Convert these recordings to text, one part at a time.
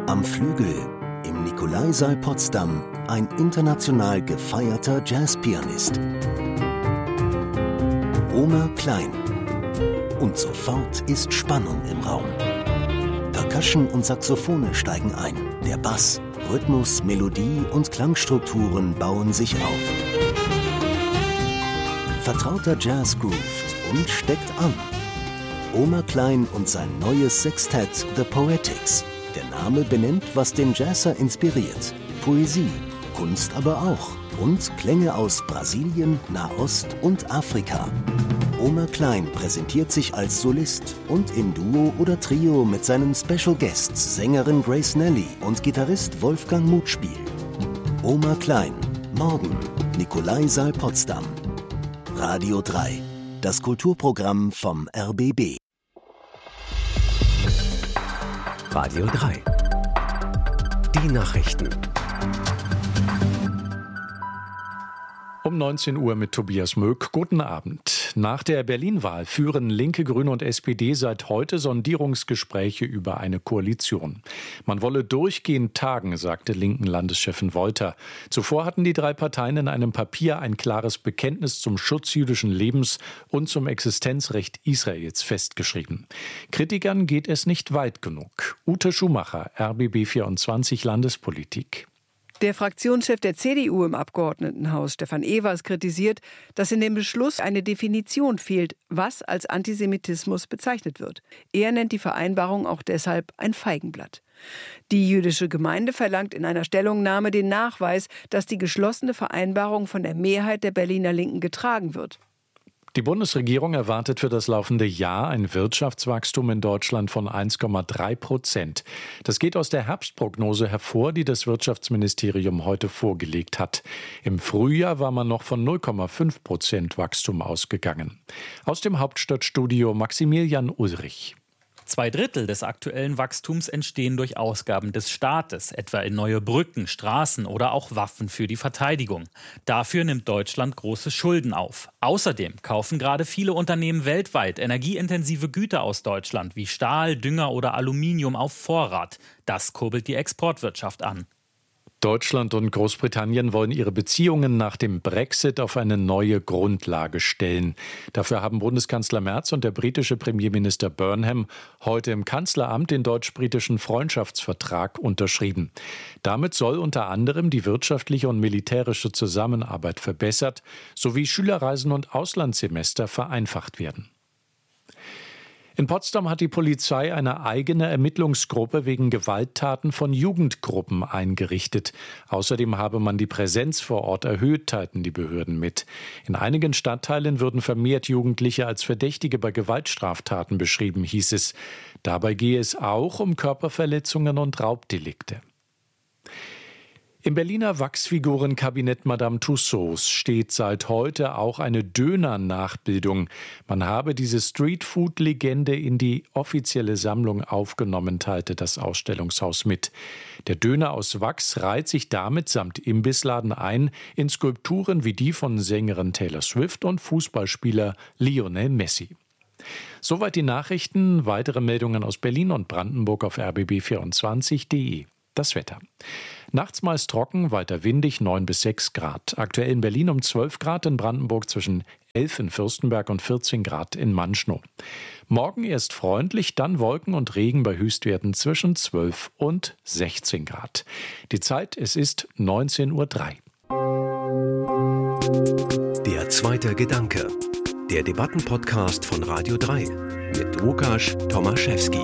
Am Flügel im Nikolaisaal Potsdam ein international gefeierter Jazzpianist. Omer Klein. Und sofort ist Spannung im Raum. Percussion und Saxophone steigen ein. Der Bass, Rhythmus, Melodie und Klangstrukturen bauen sich auf. Vertrauter Jazz groovt und steckt an. Omer Klein und sein neues Sextett The Poetics. Der Name benennt, was den Jazzer inspiriert. Poesie, Kunst aber auch. Und Klänge aus Brasilien, Nahost und Afrika. Omer Klein präsentiert sich als Solist und im Duo oder Trio mit seinen Special Guests Sängerin Grace Nelly und Gitarrist Wolfgang Mutspiel. Omer Klein, morgen, Nikolaisaal Potsdam. Radio 3, das Kulturprogramm vom RBB. Radio 3. Die Nachrichten. Um 19 Uhr mit Tobias Möck. Guten Abend. Nach der Berlin-Wahl führen Linke, Grüne und SPD seit heute Sondierungsgespräche über eine Koalition. Man wolle durchgehend tagen, sagte linken Landeschefin Wolter. Zuvor hatten die drei Parteien in einem Papier ein klares Bekenntnis zum Schutz jüdischen Lebens und zum Existenzrecht Israels festgeschrieben. Kritikern geht es nicht weit genug. Ute Schumacher, RBB 24 Landespolitik. Der Fraktionschef der CDU im Abgeordnetenhaus, Stefan Evers, kritisiert, dass in dem Beschluss eine Definition fehlt, was als Antisemitismus bezeichnet wird. Er nennt die Vereinbarung auch deshalb ein Feigenblatt. Die jüdische Gemeinde verlangt in einer Stellungnahme den Nachweis, dass die geschlossene Vereinbarung von der Mehrheit der Berliner Linken getragen wird. Die Bundesregierung erwartet für das laufende Jahr ein Wirtschaftswachstum in Deutschland von 1,3%. Das geht aus der Herbstprognose hervor, die das Wirtschaftsministerium heute vorgelegt hat. Im Frühjahr war man noch von 0,5% Wachstum ausgegangen. Aus dem Hauptstadtstudio Maximilian Ulrich. 2/3 des aktuellen Wachstums entstehen durch Ausgaben des Staates, etwa in neue Brücken, Straßen oder auch Waffen für die Verteidigung. Dafür nimmt Deutschland große Schulden auf. Außerdem kaufen gerade viele Unternehmen weltweit energieintensive Güter aus Deutschland wie Stahl, Dünger oder Aluminium auf Vorrat. Das kurbelt die Exportwirtschaft an. Deutschland und Großbritannien wollen ihre Beziehungen nach dem Brexit auf eine neue Grundlage stellen. Dafür haben Bundeskanzler Merz und der britische Premierminister Burnham heute im Kanzleramt den deutsch-britischen Freundschaftsvertrag unterschrieben. Damit soll unter anderem die wirtschaftliche und militärische Zusammenarbeit verbessert sowie Schülerreisen und Auslandssemester vereinfacht werden. In Potsdam hat die Polizei eine eigene Ermittlungsgruppe wegen Gewalttaten von Jugendgruppen eingerichtet. Außerdem habe man die Präsenz vor Ort erhöht, teilten die Behörden mit. In einigen Stadtteilen würden vermehrt Jugendliche als Verdächtige bei Gewaltstraftaten beschrieben, hieß es. Dabei gehe es auch um Körperverletzungen und Raubdelikte. Im Berliner Wachsfigurenkabinett Madame Tussauds steht seit heute auch eine Döner-Nachbildung. Man habe diese Streetfood-Legende in die offizielle Sammlung aufgenommen, teilte das Ausstellungshaus mit. Der Döner aus Wachs reiht sich damit samt Imbissladen ein in Skulpturen wie die von Sängerin Taylor Swift und Fußballspieler Lionel Messi. Soweit die Nachrichten. Weitere Meldungen aus Berlin und Brandenburg auf rbb24.de. Das Wetter. Nachts meist trocken, weiter windig, 9 bis 6 Grad. Aktuell in Berlin um 12 Grad, in Brandenburg zwischen 11 in Fürstenberg und 14 Grad in Manschnow. Morgen erst freundlich, dann Wolken und Regen bei Höchstwerten zwischen 12 und 16 Grad. Die Zeit, es ist 19:03 Uhr. Der zweite Gedanke. Der Debattenpodcast von Radio 3 mit Łukasz Tomaszewski.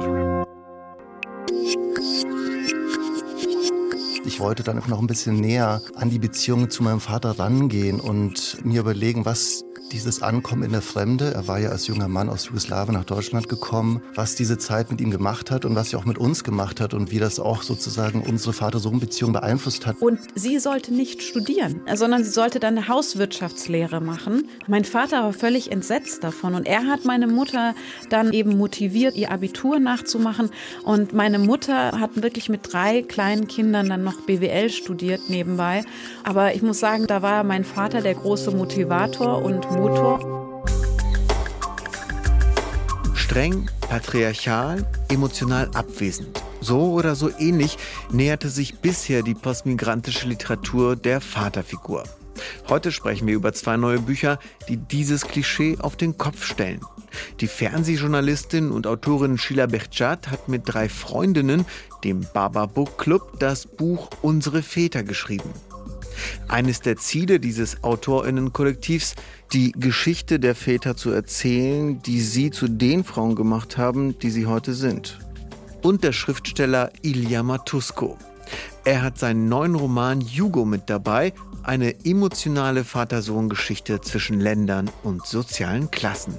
Ich wollte dann noch ein bisschen näher an die Beziehung zu meinem Vater rangehen und mir überlegen, was dieses Ankommen in der Fremde, er war ja als junger Mann aus Jugoslawien nach Deutschland gekommen, was diese Zeit mit ihm gemacht hat und was sie auch mit uns gemacht hat und wie das auch sozusagen unsere Vater-Sohn-Beziehung beeinflusst hat. Und sie sollte nicht studieren, sondern sie sollte dann eine Hauswirtschaftslehre machen. Mein Vater war völlig entsetzt davon und er hat meine Mutter dann eben motiviert, ihr Abitur nachzumachen. Und meine Mutter hat wirklich mit 3 kleinen Kindern dann noch BWL studiert nebenbei. Aber ich muss sagen, da war mein Vater der große Motivator und Motor. Streng, patriarchal, emotional abwesend. So oder so ähnlich näherte sich bisher die postmigrantische Literatur der Vaterfigur. Heute sprechen wir über 2 neue Bücher, die dieses Klischee auf den Kopf stellen. Die Fernsehjournalistin und Autorin Sheila Behçet hat mit 3 Freundinnen, dem Baba Book Club, das Buch Unsere Väter geschrieben. Eines der Ziele dieses AutorInnen-Kollektivs, die Geschichte der Väter zu erzählen, die sie zu den Frauen gemacht haben, die sie heute sind. Und der Schriftsteller Ilya Matusko. Er hat seinen neuen Roman Jugo mit dabei, eine emotionale Vater-Sohn-Geschichte zwischen Ländern und sozialen Klassen.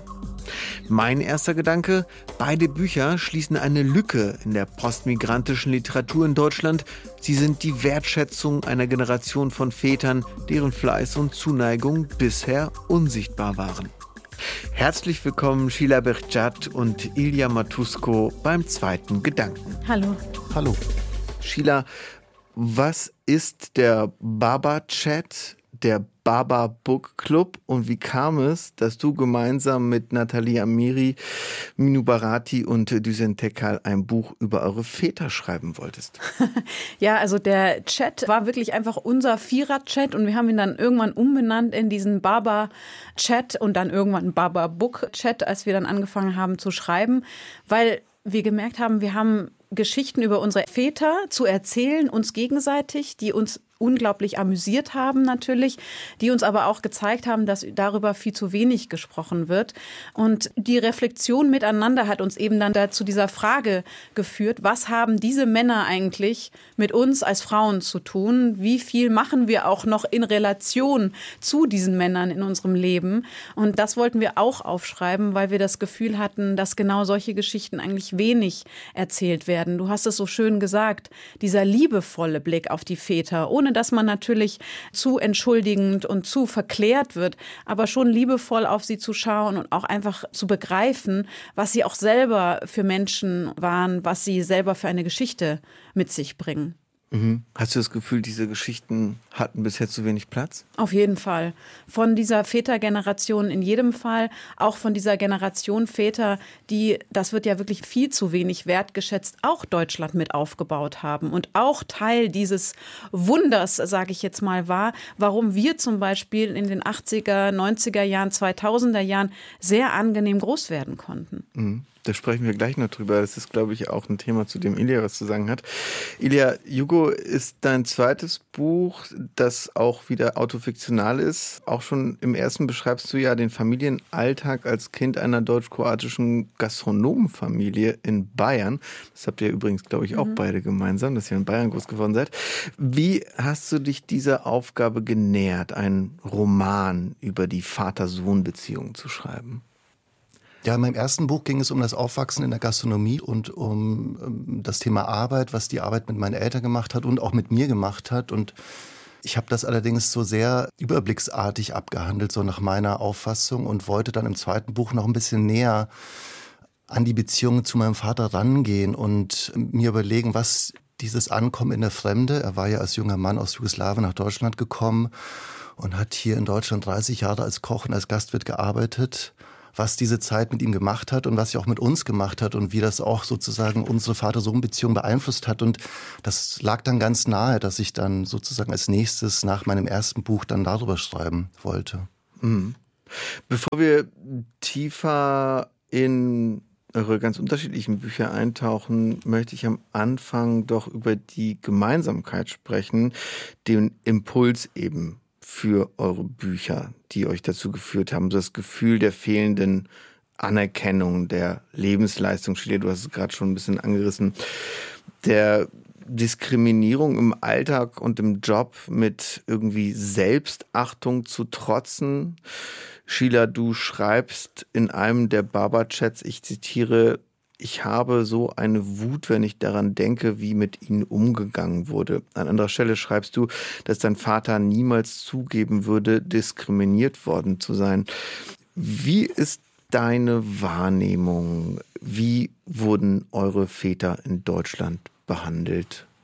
Mein erster Gedanke: Beide Bücher schließen eine Lücke in der postmigrantischen Literatur in Deutschland. Sie sind die Wertschätzung einer Generation von Vätern, deren Fleiß und Zuneigung bisher unsichtbar waren. Herzlich willkommen Sheila Behçet und Ilya Matusko beim zweiten Gedanken. Hallo. Hallo. Sheila, was ist der Baba-Chat, der Baba Book Club, und wie kam es, dass du gemeinsam mit Nathalie Amiri, Minu Bharati und Düsen Tekal ein Buch über eure Väter schreiben wolltest? Ja, also der Chat war wirklich einfach unser Vierer-Chat und wir haben ihn dann irgendwann umbenannt in diesen Baba-Chat und dann irgendwann Baba Book Chat, als wir dann angefangen haben zu schreiben, weil wir gemerkt haben, wir haben Geschichten über unsere Väter zu erzählen, uns gegenseitig, die uns unglaublich amüsiert haben natürlich, die uns aber auch gezeigt haben, dass darüber viel zu wenig gesprochen wird. Und die Reflexion miteinander hat uns eben dann zu dieser Frage geführt, was haben diese Männer eigentlich mit uns als Frauen zu tun? Wie viel machen wir auch noch in Relation zu diesen Männern in unserem Leben? Und das wollten wir auch aufschreiben, weil wir das Gefühl hatten, dass genau solche Geschichten eigentlich wenig erzählt werden. Du hast es so schön gesagt, dieser liebevolle Blick auf die Väter, ohne dass man natürlich zu entschuldigend und zu verklärt wird, aber schon liebevoll auf sie zu schauen und auch einfach zu begreifen, was sie auch selber für Menschen waren, was sie selber für eine Geschichte mit sich bringen. Hast du das Gefühl, diese Geschichten hatten bisher zu wenig Platz? Auf jeden Fall. Von dieser Vätergeneration in jedem Fall, auch von dieser Generation Väter, die, das wird ja wirklich viel zu wenig wertgeschätzt, auch Deutschland mit aufgebaut haben und auch Teil dieses Wunders, sage ich jetzt mal, war, warum wir zum Beispiel in den 80er, 90er Jahren, 2000er Jahren sehr angenehm groß werden konnten. Da sprechen wir gleich noch drüber. Das ist, glaube ich, auch ein Thema, zu dem Ilya was zu sagen hat. Ilya, Jugo ist dein zweites Buch, das auch wieder autofiktional ist. Auch schon im ersten beschreibst du ja den Familienalltag als Kind einer deutsch-kroatischen Gastronomenfamilie in Bayern. Das habt ihr übrigens, glaube ich, auch beide gemeinsam, dass ihr in Bayern groß geworden seid. Wie hast du dich dieser Aufgabe genähert, einen Roman über die Vater-Sohn-Beziehung zu schreiben? Ja, in meinem ersten Buch ging es um das Aufwachsen in der Gastronomie und um das Thema Arbeit, was die Arbeit mit meinen Eltern gemacht hat und auch mit mir gemacht hat. Und ich habe das allerdings so sehr überblicksartig abgehandelt, so nach meiner Auffassung, und wollte dann im zweiten Buch noch ein bisschen näher an die Beziehungen zu meinem Vater rangehen und mir überlegen, was dieses Ankommen in der Fremde, er war ja als junger Mann aus Jugoslawien nach Deutschland gekommen und hat hier in Deutschland 30 Jahre als Koch und als Gastwirt gearbeitet, was diese Zeit mit ihm gemacht hat und was sie auch mit uns gemacht hat und wie das auch sozusagen unsere Vater-Sohn-Beziehung beeinflusst hat. Und das lag dann ganz nahe, dass ich dann sozusagen als nächstes nach meinem ersten Buch dann darüber schreiben wollte. Bevor wir tiefer in eure ganz unterschiedlichen Bücher eintauchen, möchte ich am Anfang doch über die Gemeinsamkeit sprechen, den Impuls eben für eure Bücher, die euch dazu geführt haben. Das Gefühl der fehlenden Anerkennung, der Lebensleistung, Sheila, du hast es gerade schon ein bisschen angerissen, der Diskriminierung im Alltag und im Job mit irgendwie Selbstachtung zu trotzen. Sheila, du schreibst in einem der Baba-Chats, ich zitiere: Ich habe so eine Wut, wenn ich daran denke, wie mit ihnen umgegangen wurde. An anderer Stelle schreibst du, dass dein Vater niemals zugeben würde, diskriminiert worden zu sein. Wie ist deine Wahrnehmung? Wie wurden eure Väter in Deutschland behandelt?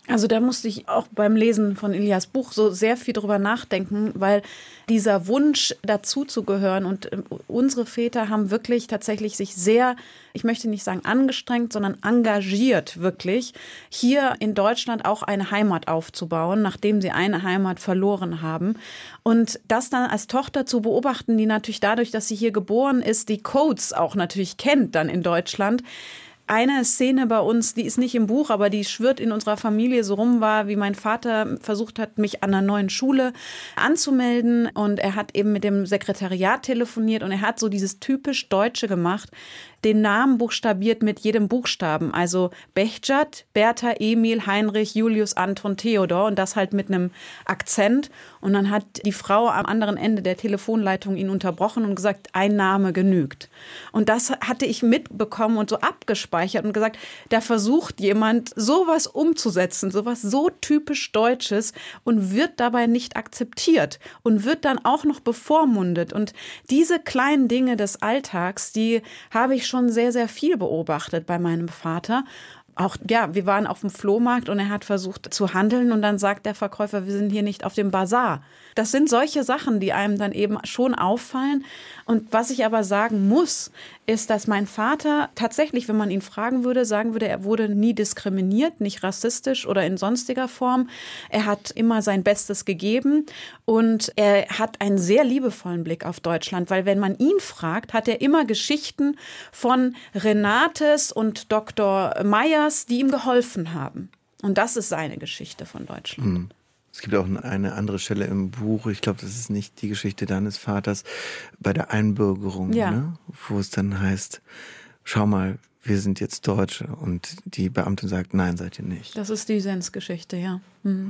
Also da musste ich auch beim Lesen von Ilias Buch so sehr viel drüber nachdenken, weil dieser Wunsch dazuzugehören und unsere Väter haben wirklich tatsächlich sich sehr, ich möchte nicht sagen angestrengt, sondern engagiert wirklich, hier in Deutschland auch eine Heimat aufzubauen, nachdem sie eine Heimat verloren haben. Und das dann als Tochter zu beobachten, die natürlich dadurch, dass sie hier geboren ist, die Codes auch natürlich kennt dann in Deutschland. Eine Szene bei uns, die ist nicht im Buch, aber die schwirrt in unserer Familie so rum, war, wie mein Vater versucht hat, mich an einer neuen Schule anzumelden. Und er hat eben mit dem Sekretariat telefoniert und er hat so dieses typisch Deutsche gemacht, den Namen buchstabiert mit jedem Buchstaben. Also Behçet, Bertha, Emil, Heinrich, Julius, Anton, Theodor und das halt mit einem Akzent. Und dann hat die Frau am anderen Ende der Telefonleitung ihn unterbrochen und gesagt, ein Name genügt. Und das hatte ich mitbekommen und so abgespeichert und gesagt, da versucht jemand sowas umzusetzen, sowas so typisch Deutsches und wird dabei nicht akzeptiert und wird dann auch noch bevormundet. Und diese kleinen Dinge des Alltags, die habe ich schon sehr, sehr viel beobachtet bei meinem Vater. Auch, ja, wir waren auf dem Flohmarkt und er hat versucht zu handeln und dann sagt der Verkäufer, wir sind hier nicht auf dem Bazar. Das sind solche Sachen, die einem dann eben schon auffallen. Und was ich aber sagen muss, ist, dass mein Vater tatsächlich, wenn man ihn fragen würde, sagen würde, er wurde nie diskriminiert, nicht rassistisch oder in sonstiger Form. Er hat immer sein Bestes gegeben und er hat einen sehr liebevollen Blick auf Deutschland, weil wenn man ihn fragt, hat er immer Geschichten von Renates und Dr. Meyers, die ihm geholfen haben. Und das ist seine Geschichte von Deutschland. Es gibt auch eine andere Stelle im Buch, ich glaube, das ist nicht die Geschichte deines Vaters, bei der Einbürgerung, ne? Wo es dann heißt, schau mal, wir sind jetzt Deutsche und die Beamtin sagt, nein, seid ihr nicht. Das ist die Sens-Geschichte, ja.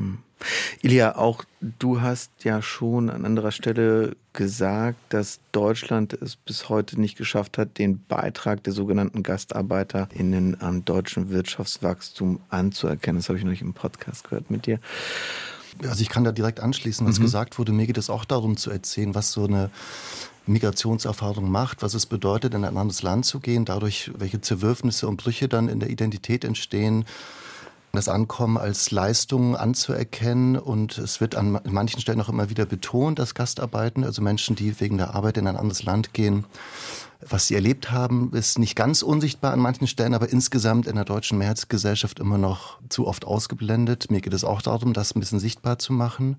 Ilia, auch du hast ja schon an anderer Stelle gesagt, dass Deutschland es bis heute nicht geschafft hat, den Beitrag der sogenannten GastarbeiterInnen am deutschen Wirtschaftswachstum anzuerkennen. Das habe ich neulich im Podcast gehört mit dir. Also ich kann da direkt anschließen, was gesagt wurde. Mir geht es auch darum zu erzählen, was so eine Migrationserfahrung macht, was es bedeutet, in ein anderes Land zu gehen, dadurch, welche Zerwürfnisse und Brüche dann in der Identität entstehen, das Ankommen als Leistung anzuerkennen. Und es wird an manchen Stellen auch immer wieder betont, dass Gastarbeiten, also Menschen, die wegen der Arbeit in ein anderes Land gehen, was sie erlebt haben, ist nicht ganz unsichtbar an manchen Stellen, aber insgesamt in der deutschen Mehrheitsgesellschaft immer noch zu oft ausgeblendet. Mir geht es auch darum, das ein bisschen sichtbar zu machen.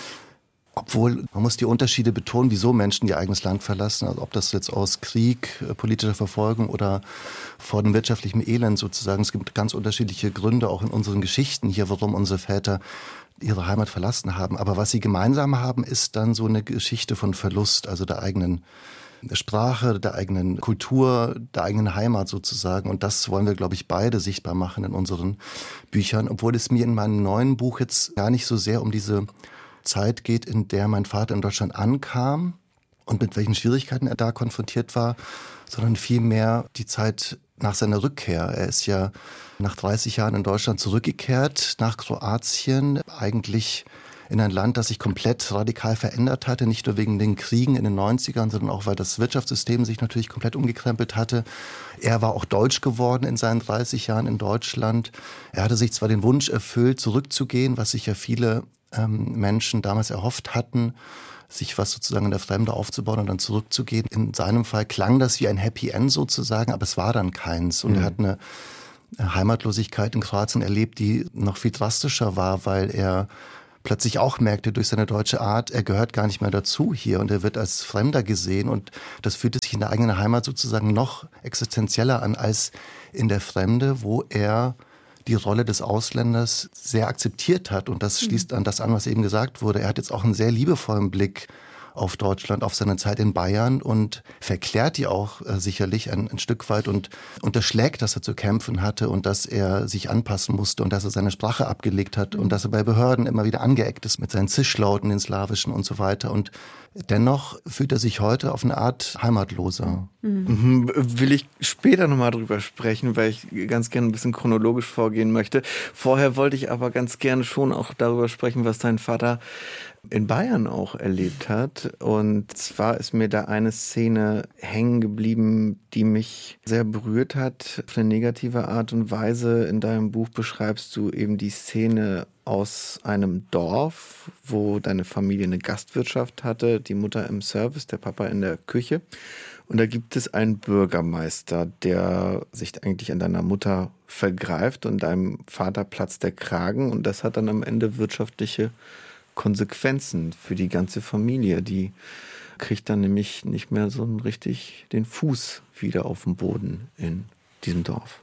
Obwohl, man muss die Unterschiede betonen, wieso Menschen ihr eigenes Land verlassen. Also ob das jetzt aus Krieg, politischer Verfolgung oder vor dem wirtschaftlichen Elend sozusagen. Es gibt ganz unterschiedliche Gründe auch in unseren Geschichten hier, warum unsere Väter ihre Heimat verlassen haben. Aber was sie gemeinsam haben, ist dann so eine Geschichte von Verlust, also der eigenen Sprache, der eigenen Kultur, der eigenen Heimat sozusagen. Und das wollen wir, glaube ich, beide sichtbar machen in unseren Büchern. Obwohl es mir in meinem neuen Buch jetzt gar nicht so sehr um diese Zeit geht, in der mein Vater in Deutschland ankam und mit welchen Schwierigkeiten er da konfrontiert war, sondern vielmehr die Zeit nach seiner Rückkehr. Er ist ja nach 30 Jahren in Deutschland zurückgekehrt nach Kroatien, eigentlich in ein Land, das sich komplett radikal verändert hatte, nicht nur wegen den Kriegen in den 90ern, sondern auch, weil das Wirtschaftssystem sich natürlich komplett umgekrempelt hatte. Er war auch deutsch geworden in seinen 30 Jahren in Deutschland. Er hatte sich zwar den Wunsch erfüllt, zurückzugehen, was sich ja viele Menschen damals erhofft hatten, sich was sozusagen in der Fremde aufzubauen und dann zurückzugehen. In seinem Fall klang das wie ein Happy End sozusagen, aber es war dann keins. Und er hat eine Heimatlosigkeit in Kroatien erlebt, die noch viel drastischer war, weil er plötzlich auch merkte durch seine deutsche Art, er gehört gar nicht mehr dazu hier und er wird als Fremder gesehen und das fühlte sich in der eigenen Heimat sozusagen noch existenzieller an als in der Fremde, wo er die Rolle des Ausländers sehr akzeptiert hat und das schließt an das an, was eben gesagt wurde. Er hat jetzt auch einen sehr liebevollen Blick auf Deutschland, auf seine Zeit in Bayern und verklärt die auch sicherlich ein Stück weit und unterschlägt, dass er zu kämpfen hatte und dass er sich anpassen musste und dass er seine Sprache abgelegt hat und dass er bei Behörden immer wieder angeeckt ist mit seinen Zischlauten, den slawischen und so weiter. Und dennoch fühlt er sich heute auf eine Art heimatloser. Will ich später nochmal drüber sprechen, weil ich ganz gerne ein bisschen chronologisch vorgehen möchte. Vorher wollte ich aber ganz gerne schon auch darüber sprechen, was dein Vater in Bayern auch erlebt hat. Und zwar ist mir da eine Szene hängen geblieben, die mich sehr berührt hat. Auf eine negative Art und Weise. In deinem Buch beschreibst du eben die Szene aus einem Dorf, wo deine Familie eine Gastwirtschaft hatte, die Mutter im Service, der Papa in der Küche. Und da gibt es einen Bürgermeister, der sich eigentlich an deiner Mutter vergreift und deinem Vater platzt der Kragen. Und das hat dann am Ende wirtschaftliche Konsequenzen für die ganze Familie. Die kriegt dann nämlich nicht mehr so richtig den Fuß wieder auf dem Boden in diesem Dorf.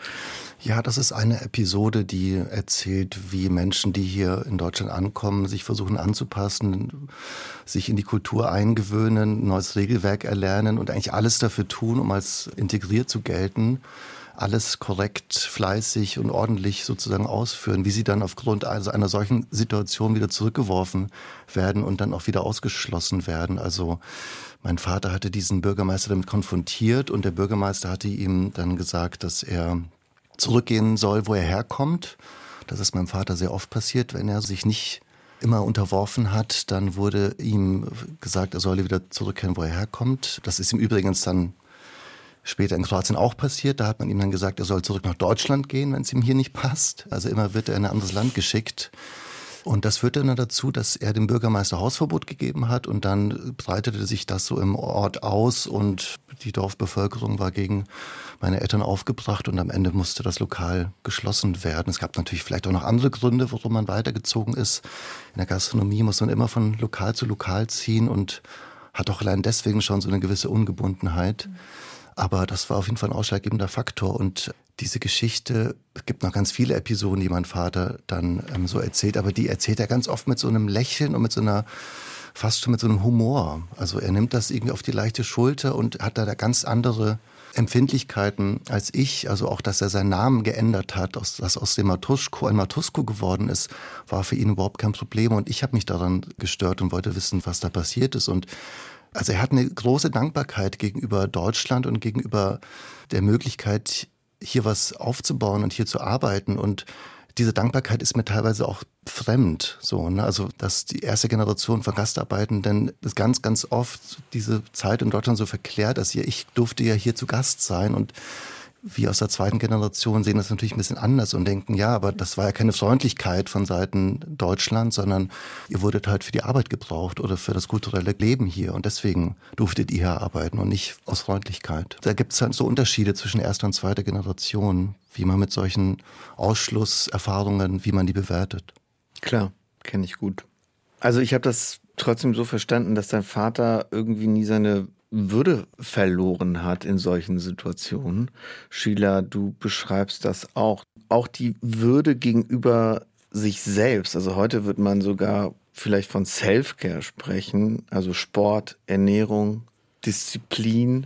Ja, das ist eine Episode, die erzählt, wie Menschen, die hier in Deutschland ankommen, sich versuchen anzupassen, sich in die Kultur eingewöhnen, ein neues Regelwerk erlernen und eigentlich alles dafür tun, um als integriert zu gelten. Alles korrekt, fleißig und ordentlich sozusagen ausführen, wie sie dann aufgrund einer solchen Situation wieder zurückgeworfen werden und dann auch wieder ausgeschlossen werden. Also mein Vater hatte diesen Bürgermeister damit konfrontiert und der Bürgermeister hatte ihm dann gesagt, dass er zurückgehen soll, wo er herkommt. Das ist meinem Vater sehr oft passiert. Wenn er sich nicht immer unterworfen hat, dann wurde ihm gesagt, er solle wieder zurückkehren, wo er herkommt. Das ist ihm übrigens dann später in Kroatien auch passiert. Da hat man ihm dann gesagt, er soll zurück nach Deutschland gehen, wenn es ihm hier nicht passt. Also immer wird er in ein anderes Land geschickt. Und das führte dann dazu, dass er dem Bürgermeister Hausverbot gegeben hat und dann breitete sich das so im Ort aus und die Dorfbevölkerung war gegen meine Eltern aufgebracht und am Ende musste das Lokal geschlossen werden. Es gab natürlich vielleicht auch noch andere Gründe, warum man weitergezogen ist. In der Gastronomie muss man immer von Lokal zu Lokal ziehen und hat auch allein deswegen schon so eine gewisse Ungebundenheit. Aber das war auf jeden Fall ein ausschlaggebender Faktor. Und diese Geschichte, es gibt noch ganz viele Episoden, die mein Vater dann so erzählt, aber die erzählt er ganz oft mit so einem Lächeln und mit so einer, fast schon mit so einem Humor. Also er nimmt das irgendwie auf die leichte Schulter und hat da ganz andere Empfindlichkeiten als ich. Also auch, dass er seinen Namen geändert hat, dass aus dem Matuschko ein Matuschko geworden ist, war für ihn überhaupt kein Problem. Und ich habe mich daran gestört und wollte wissen, was da passiert ist. Und also er hat eine große Dankbarkeit gegenüber Deutschland und gegenüber der Möglichkeit, hier was aufzubauen und hier zu arbeiten. Und diese Dankbarkeit ist mir teilweise auch fremd. So, ne? Also, dass die erste Generation von Gastarbeitenden ist ganz, ganz oft diese Zeit in Deutschland so verklärt, dass ich durfte ja hier zu Gast sein und wir aus der zweiten Generation sehen das natürlich ein bisschen anders und denken, ja, aber das war ja keine Freundlichkeit von Seiten Deutschlands, sondern ihr wurdet halt für die Arbeit gebraucht oder für das kulturelle Leben hier und deswegen durftet ihr hier arbeiten und nicht aus Freundlichkeit. Da gibt es halt so Unterschiede zwischen erster und zweiter Generation, wie man mit solchen Ausschlusserfahrungen, wie man die bewertet. Klar, kenne ich gut. Also ich habe das trotzdem so verstanden, dass dein Vater irgendwie nie seine Würde verloren hat in solchen Situationen. Sheila, du beschreibst das auch. Auch die Würde gegenüber sich selbst. Also heute wird man sogar vielleicht von Self-Care sprechen, also Sport, Ernährung, Disziplin.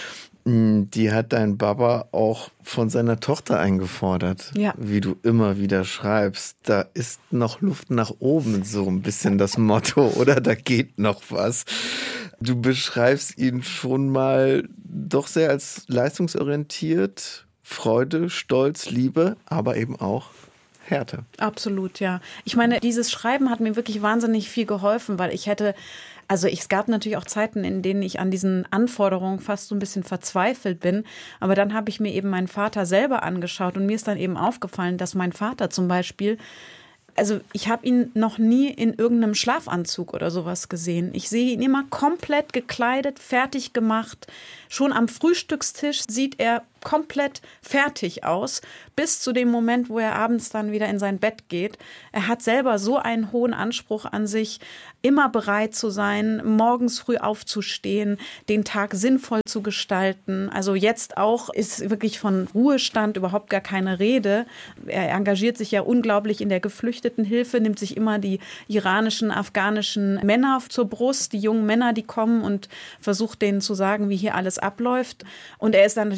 Die hat dein Papa auch von seiner Tochter eingefordert, ja. Wie du immer wieder schreibst. Da ist noch Luft nach oben, so ein bisschen das Motto, oder? Da geht noch was. Du beschreibst ihn schon mal doch sehr als leistungsorientiert, Freude, Stolz, Liebe, aber eben auch Härte. Absolut, ja. Ich meine, dieses Schreiben hat mir wirklich wahnsinnig viel geholfen, weil es gab natürlich auch Zeiten, in denen ich an diesen Anforderungen fast so ein bisschen verzweifelt bin. Aber dann habe ich mir eben meinen Vater selber angeschaut und mir ist dann eben aufgefallen, dass mein Vater zum Beispiel, also ich habe ihn noch nie in irgendeinem Schlafanzug oder sowas gesehen. Ich sehe ihn immer komplett gekleidet, fertig gemacht. Schon am Frühstückstisch sieht er komplett fertig aus, bis zu dem Moment, wo er abends dann wieder in sein Bett geht. Er hat selber so einen hohen Anspruch an sich, immer bereit zu sein, morgens früh aufzustehen, den Tag sinnvoll zu gestalten. Also jetzt auch ist wirklich von Ruhestand überhaupt gar keine Rede. Er engagiert sich ja unglaublich in der Geflüchtetenhilfe, nimmt sich immer die iranischen, afghanischen Männer zur Brust, die jungen Männer, die kommen und versucht denen zu sagen, wie hier alles abläuft. Und er ist dann natürlich auch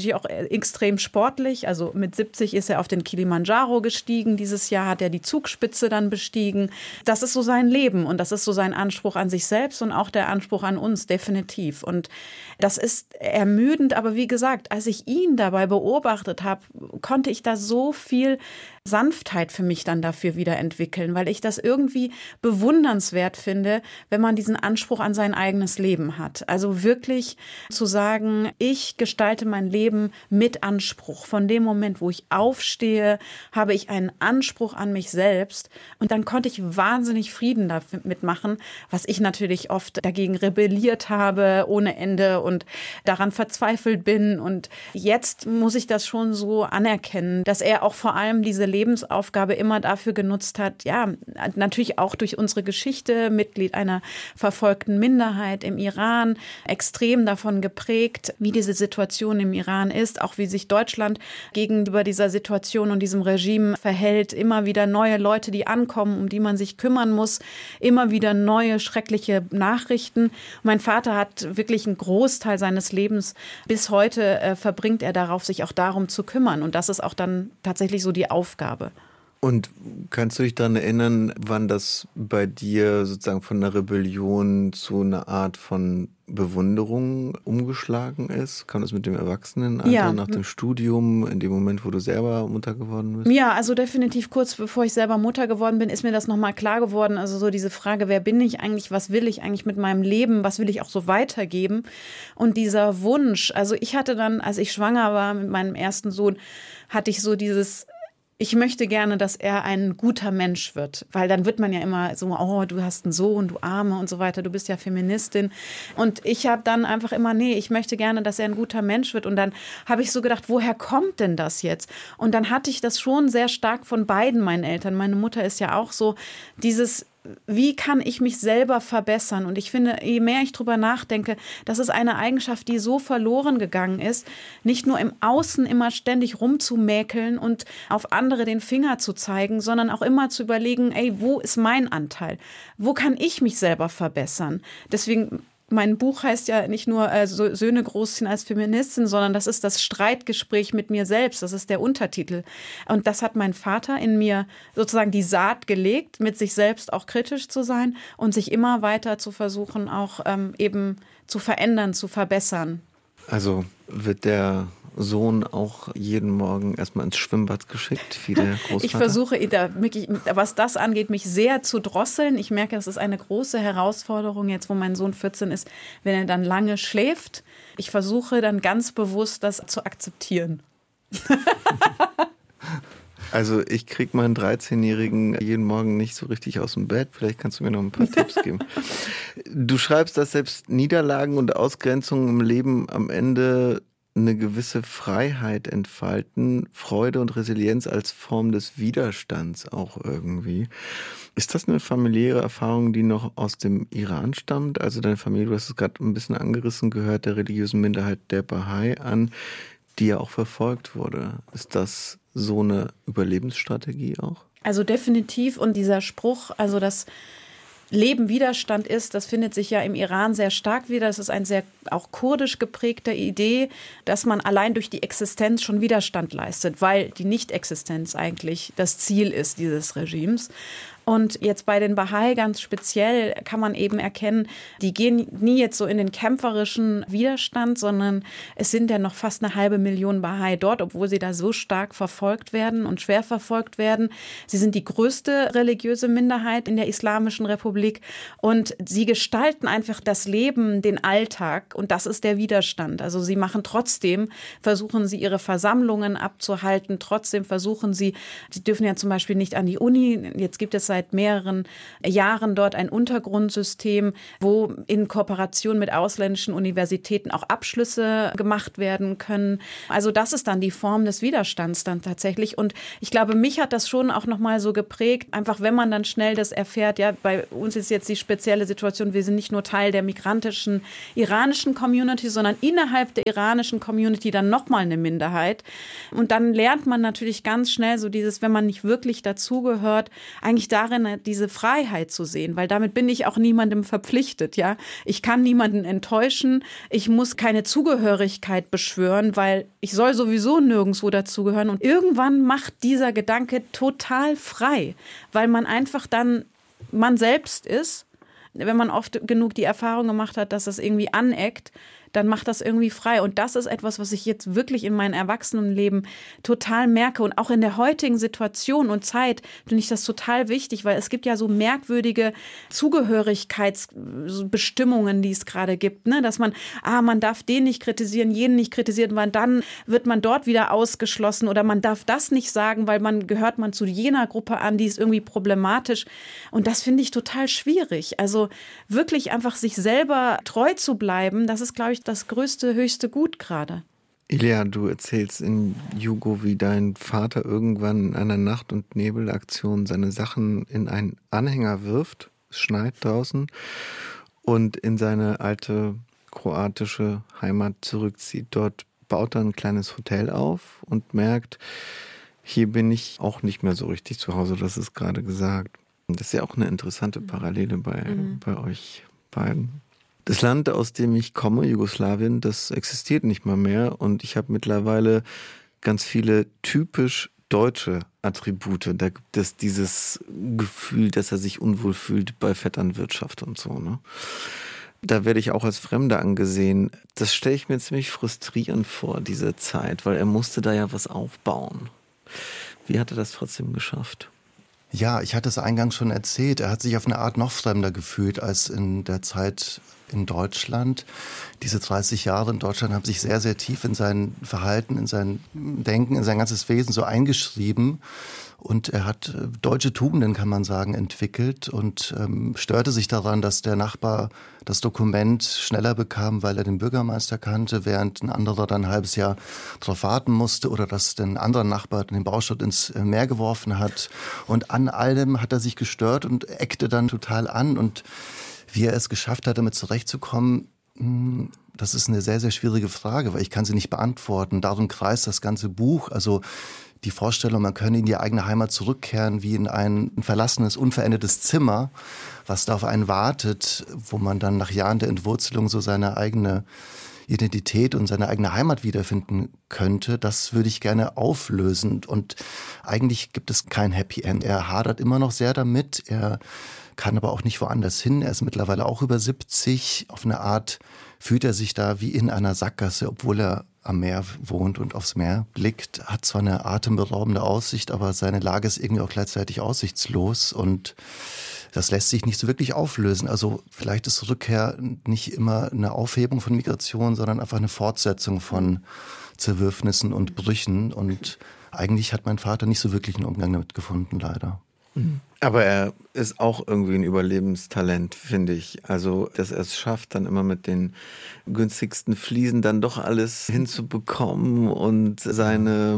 extrem sportlich. Also mit 70 ist er auf den Kilimanjaro gestiegen. Dieses Jahr hat er die Zugspitze dann bestiegen. Das ist so sein Leben und das ist so sein Anspruch an sich selbst und auch der Anspruch an uns, definitiv. Und das ist ermüdend, aber wie gesagt, als ich ihn dabei beobachtet habe, konnte ich da so viel Sanftheit für mich dann dafür wieder entwickeln, weil ich das irgendwie bewundernswert finde, wenn man diesen Anspruch an sein eigenes Leben hat. Also wirklich zu sagen, ich gestalte mein Leben mit Anspruch. Von dem Moment, wo ich aufstehe, habe ich einen Anspruch an mich selbst und dann konnte ich wahnsinnig Frieden damit machen, was ich natürlich oft dagegen rebelliert habe ohne Ende und daran verzweifelt bin. Und jetzt muss ich das schon so anerkennen, dass er auch vor allem diese Lebensaufgabe immer dafür genutzt hat, ja, natürlich auch durch unsere Geschichte, Mitglied einer verfolgten Minderheit im Iran, extrem davon geprägt, wie diese Situation im Iran ist, auch wie sich Deutschland gegenüber dieser Situation und diesem Regime verhält. Immer wieder neue Leute, die ankommen, um die man sich kümmern muss, immer wieder neue schreckliche Nachrichten. Mein Vater hat wirklich einen Großteil seines Lebens bis heute verbringt er darauf, sich auch darum zu kümmern. Und das ist auch dann tatsächlich so die Aufgabe. Und kannst du dich daran erinnern, wann das bei dir sozusagen von einer Rebellion zu einer Art von Bewunderung umgeschlagen ist? Kam das mit dem Erwachsenenalter, nach dem Studium, in dem Moment, wo du selber Mutter geworden bist? Ja, also definitiv kurz bevor ich selber Mutter geworden bin, ist mir das nochmal klar geworden. Also so diese Frage, wer bin ich eigentlich, was will ich eigentlich mit meinem Leben, was will ich auch so weitergeben? Und dieser Wunsch, also ich hatte dann, als ich schwanger war mit meinem ersten Sohn, hatte ich so dieses... Ich möchte gerne, dass er ein guter Mensch wird, weil dann wird man ja immer so, oh, du hast einen Sohn, du Arme und so weiter, du bist ja Feministin. Und ich habe dann einfach immer, nee, ich möchte gerne, dass er ein guter Mensch wird. Und dann habe ich so gedacht, woher kommt denn das jetzt? Und dann hatte ich das schon sehr stark von beiden meinen Eltern. Meine Mutter ist ja auch so, dieses, wie kann ich mich selber verbessern? Und ich finde, je mehr ich drüber nachdenke, das ist eine Eigenschaft, die so verloren gegangen ist, nicht nur im Außen immer ständig rumzumäkeln und auf andere den Finger zu zeigen, sondern auch immer zu überlegen, ey, wo ist mein Anteil? Wo kann ich mich selber verbessern? Deswegen mein Buch heißt ja nicht nur Söhne großziehen als Feministin, sondern das ist das Streitgespräch mit mir selbst. Das ist der Untertitel. Und das hat mein Vater in mir sozusagen die Saat gelegt, mit sich selbst auch kritisch zu sein und sich immer weiter zu versuchen, auch eben zu verändern, zu verbessern. Also wird der Sohn auch jeden Morgen erstmal ins Schwimmbad geschickt, wie der Großvater? Ich versuche, was das angeht, mich sehr zu drosseln. Ich merke, das ist eine große Herausforderung jetzt, wo mein Sohn 14 ist, wenn er dann lange schläft. Ich versuche dann ganz bewusst, das zu akzeptieren. Also ich kriege meinen 13-Jährigen jeden Morgen nicht so richtig aus dem Bett. Vielleicht kannst du mir noch ein paar Tipps geben. Du schreibst, dass selbst Niederlagen und Ausgrenzungen im Leben am Ende eine gewisse Freiheit entfalten, Freude und Resilienz als Form des Widerstands auch irgendwie. Ist das eine familiäre Erfahrung, die noch aus dem Iran stammt? Also deine Familie, du hast es gerade ein bisschen angerissen, gehört der religiösen Minderheit der Bahai an, die ja auch verfolgt wurde. Ist das so eine Überlebensstrategie auch? Also definitiv. Und dieser Spruch, also das Leben Widerstand ist, das findet sich ja im Iran sehr stark wieder. Das ist eine sehr auch kurdisch geprägte Idee, dass man allein durch die Existenz schon Widerstand leistet, weil die Nicht-Existenz eigentlich das Ziel ist dieses Regimes. Und jetzt bei den Bahai ganz speziell kann man eben erkennen, die gehen nie jetzt so in den kämpferischen Widerstand, sondern es sind ja noch fast 500.000 Bahai dort, obwohl sie da so stark verfolgt werden und schwer verfolgt werden. Sie sind die größte religiöse Minderheit in der Islamischen Republik und sie gestalten einfach das Leben, den Alltag und das ist der Widerstand. Also sie versuchen sie ihre Versammlungen abzuhalten, trotzdem versuchen sie dürfen ja zum Beispiel nicht an die Uni, jetzt gibt es seit mehreren Jahren dort ein Untergrundsystem, wo in Kooperation mit ausländischen Universitäten auch Abschlüsse gemacht werden können. Also das ist dann die Form des Widerstands dann tatsächlich. Und ich glaube, mich hat das schon auch nochmal so geprägt, einfach wenn man dann schnell das erfährt, ja, bei uns ist jetzt die spezielle Situation, wir sind nicht nur Teil der migrantischen iranischen Community, sondern innerhalb der iranischen Community dann nochmal eine Minderheit. Und dann lernt man natürlich ganz schnell so dieses, wenn man nicht wirklich dazugehört, eigentlich darin diese Freiheit zu sehen, weil damit bin ich auch niemandem verpflichtet, ja. Ich kann niemanden enttäuschen, ich muss keine Zugehörigkeit beschwören, weil ich soll sowieso nirgendwo dazugehören. Und irgendwann macht dieser Gedanke total frei, weil man einfach dann man selbst ist. Wenn man oft genug die Erfahrung gemacht hat, dass das irgendwie aneckt, dann macht das irgendwie frei. Und das ist etwas, was ich jetzt wirklich in meinem Erwachsenenleben total merke. Und auch in der heutigen Situation und Zeit finde ich das total wichtig, weil es gibt ja so merkwürdige Zugehörigkeitsbestimmungen, die es gerade gibt, ne? Dass man darf den nicht kritisieren, jenen nicht kritisieren, weil dann wird man dort wieder ausgeschlossen oder man darf das nicht sagen, weil gehört man zu jener Gruppe an, die ist irgendwie problematisch. Und das finde ich total schwierig. Also wirklich einfach sich selber treu zu bleiben, das ist, glaube ich, das größte, höchste Gut gerade. Ilia, du erzählst in Jugo, wie dein Vater irgendwann in einer Nacht- und Nebelaktion seine Sachen in einen Anhänger wirft, es schneit draußen, und in seine alte kroatische Heimat zurückzieht. Dort baut er ein kleines Hotel auf und merkt, hier bin ich auch nicht mehr so richtig zu Hause, das ist gerade gesagt. Das ist ja auch eine interessante Parallele bei euch beiden. Das Land, aus dem ich komme, Jugoslawien, das existiert nicht mal mehr und ich habe mittlerweile ganz viele typisch deutsche Attribute. Da gibt es dieses Gefühl, dass er sich unwohl fühlt bei Vetternwirtschaft und so, ne? Da werde ich auch als Fremder angesehen. Das stelle ich mir ziemlich frustrierend vor, diese Zeit, weil er musste da ja was aufbauen. Wie hat er das trotzdem geschafft? Ja, ich hatte es eingangs schon erzählt. Er hat sich auf eine Art noch fremder gefühlt als in der Zeit in Deutschland. Diese 30 Jahre in Deutschland haben sich sehr, sehr tief in sein Verhalten, in sein Denken, in sein ganzes Wesen so eingeschrieben. Und er hat deutsche Tugenden, kann man sagen, entwickelt und störte sich daran, dass der Nachbar das Dokument schneller bekam, weil er den Bürgermeister kannte, während ein anderer dann ein halbes Jahr darauf warten musste oder dass den anderen Nachbar den Bauschutt ins Meer geworfen hat. Und an allem hat er sich gestört und eckte dann total an. Und wie er es geschafft hat, damit zurechtzukommen, das ist eine sehr, sehr schwierige Frage, weil ich kann sie nicht beantworten. Darum kreist das ganze Buch. Also die Vorstellung, man könne in die eigene Heimat zurückkehren, wie in ein verlassenes, unverändertes Zimmer, was da auf einen wartet, wo man dann nach Jahren der Entwurzelung so seine eigene Identität und seine eigene Heimat wiederfinden könnte, das würde ich gerne auflösen. Und eigentlich gibt es kein Happy End. Er hadert immer noch sehr damit, er kann aber auch nicht woanders hin. Er ist mittlerweile auch über 70. Auf eine Art fühlt er sich da wie in einer Sackgasse, obwohl er am Meer wohnt und aufs Meer blickt. Hat zwar eine atemberaubende Aussicht, aber seine Lage ist irgendwie auch gleichzeitig aussichtslos und das lässt sich nicht so wirklich auflösen. Also vielleicht ist Rückkehr nicht immer eine Aufhebung von Migration, sondern einfach eine Fortsetzung von Zerwürfnissen und Brüchen. Und eigentlich hat mein Vater nicht so wirklich einen Umgang damit gefunden, leider. Aber er ist auch irgendwie ein Überlebenstalent, finde ich. Also, dass er es schafft, dann immer mit den günstigsten Fliesen dann doch alles hinzubekommen und seine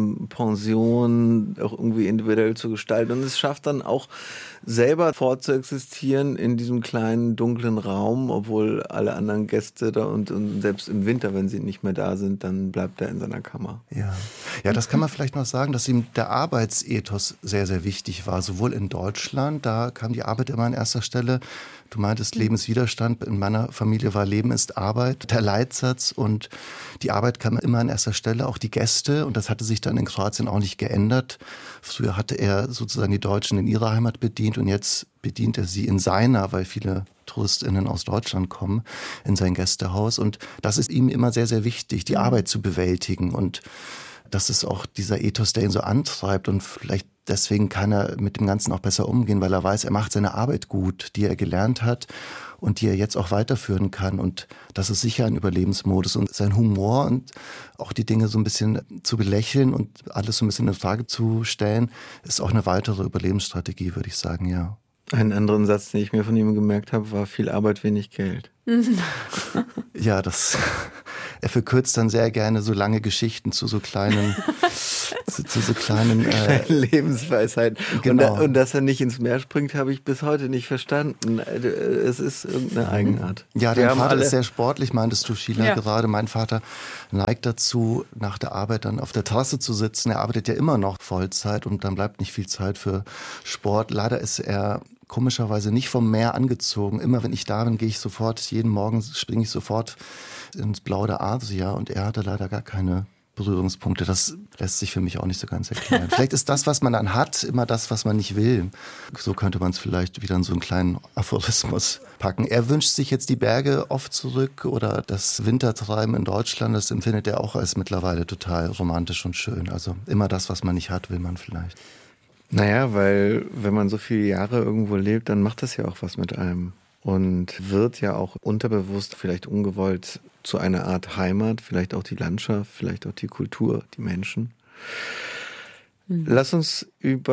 Pension auch irgendwie individuell zu gestalten. Und es schafft dann auch selber fortzuexistieren in diesem kleinen, dunklen Raum, obwohl alle anderen Gäste da und selbst im Winter, wenn sie nicht mehr da sind, dann bleibt er in seiner Kammer. Ja, das kann man vielleicht noch sagen, dass ihm der Arbeitsethos sehr, sehr wichtig war, sowohl in Deutschland, da kam die Arbeit immer an erster Stelle. Du meintest Lebenswiderstand, in meiner Familie war Leben ist Arbeit, der Leitsatz, und die Arbeit kam immer an erster Stelle, auch die Gäste, und das hatte sich dann in Kroatien auch nicht geändert. Früher hatte er sozusagen die Deutschen in ihrer Heimat bedient und jetzt bedient er sie in seiner, weil viele TouristInnen aus Deutschland kommen, in sein Gästehaus, und das ist ihm immer sehr, sehr wichtig, die Arbeit zu bewältigen, und das ist auch dieser Ethos, der ihn so antreibt, und vielleicht deswegen kann er mit dem Ganzen auch besser umgehen, weil er weiß, er macht seine Arbeit gut, die er gelernt hat und die er jetzt auch weiterführen kann. Und das ist sicher ein Überlebensmodus. Und sein Humor und auch die Dinge so ein bisschen zu belächeln und alles so ein bisschen in Frage zu stellen, ist auch eine weitere Überlebensstrategie, würde ich sagen, ja. Einen anderen Satz, den ich mir von ihm gemerkt habe, war: viel Arbeit, wenig Geld. Ja, er verkürzt dann sehr gerne so lange Geschichten zu so kleinen Diese kleinen Lebensweisheiten. Genau. Und dass er nicht ins Meer springt, habe ich bis heute nicht verstanden. Es ist irgendeine Eigenart. Ja, dein Vater ist sehr sportlich, meintest du, Sheila, gerade. Mein Vater neigt dazu, nach der Arbeit dann auf der Terrasse zu sitzen. Er arbeitet ja immer noch Vollzeit und dann bleibt nicht viel Zeit für Sport. Leider ist er komischerweise nicht vom Meer angezogen. Immer wenn ich da bin, gehe ich sofort, jeden Morgen springe ich sofort ins Blaue der Adria und er hatte leider gar keine Berührungspunkte. Das lässt sich für mich auch nicht so ganz erklären. Vielleicht ist das, was man dann hat, immer das, was man nicht will. So könnte man es vielleicht wieder in so einen kleinen Aphorismus packen. Er wünscht sich jetzt die Berge oft zurück oder das Wintertreiben in Deutschland. Das empfindet er auch als mittlerweile total romantisch und schön. Also immer das, was man nicht hat, will man vielleicht. Naja, weil wenn man so viele Jahre irgendwo lebt, dann macht das ja auch was mit einem. Und wird ja auch unterbewusst, vielleicht ungewollt, zu einer Art Heimat, vielleicht auch die Landschaft, vielleicht auch die Kultur, die Menschen. Lass uns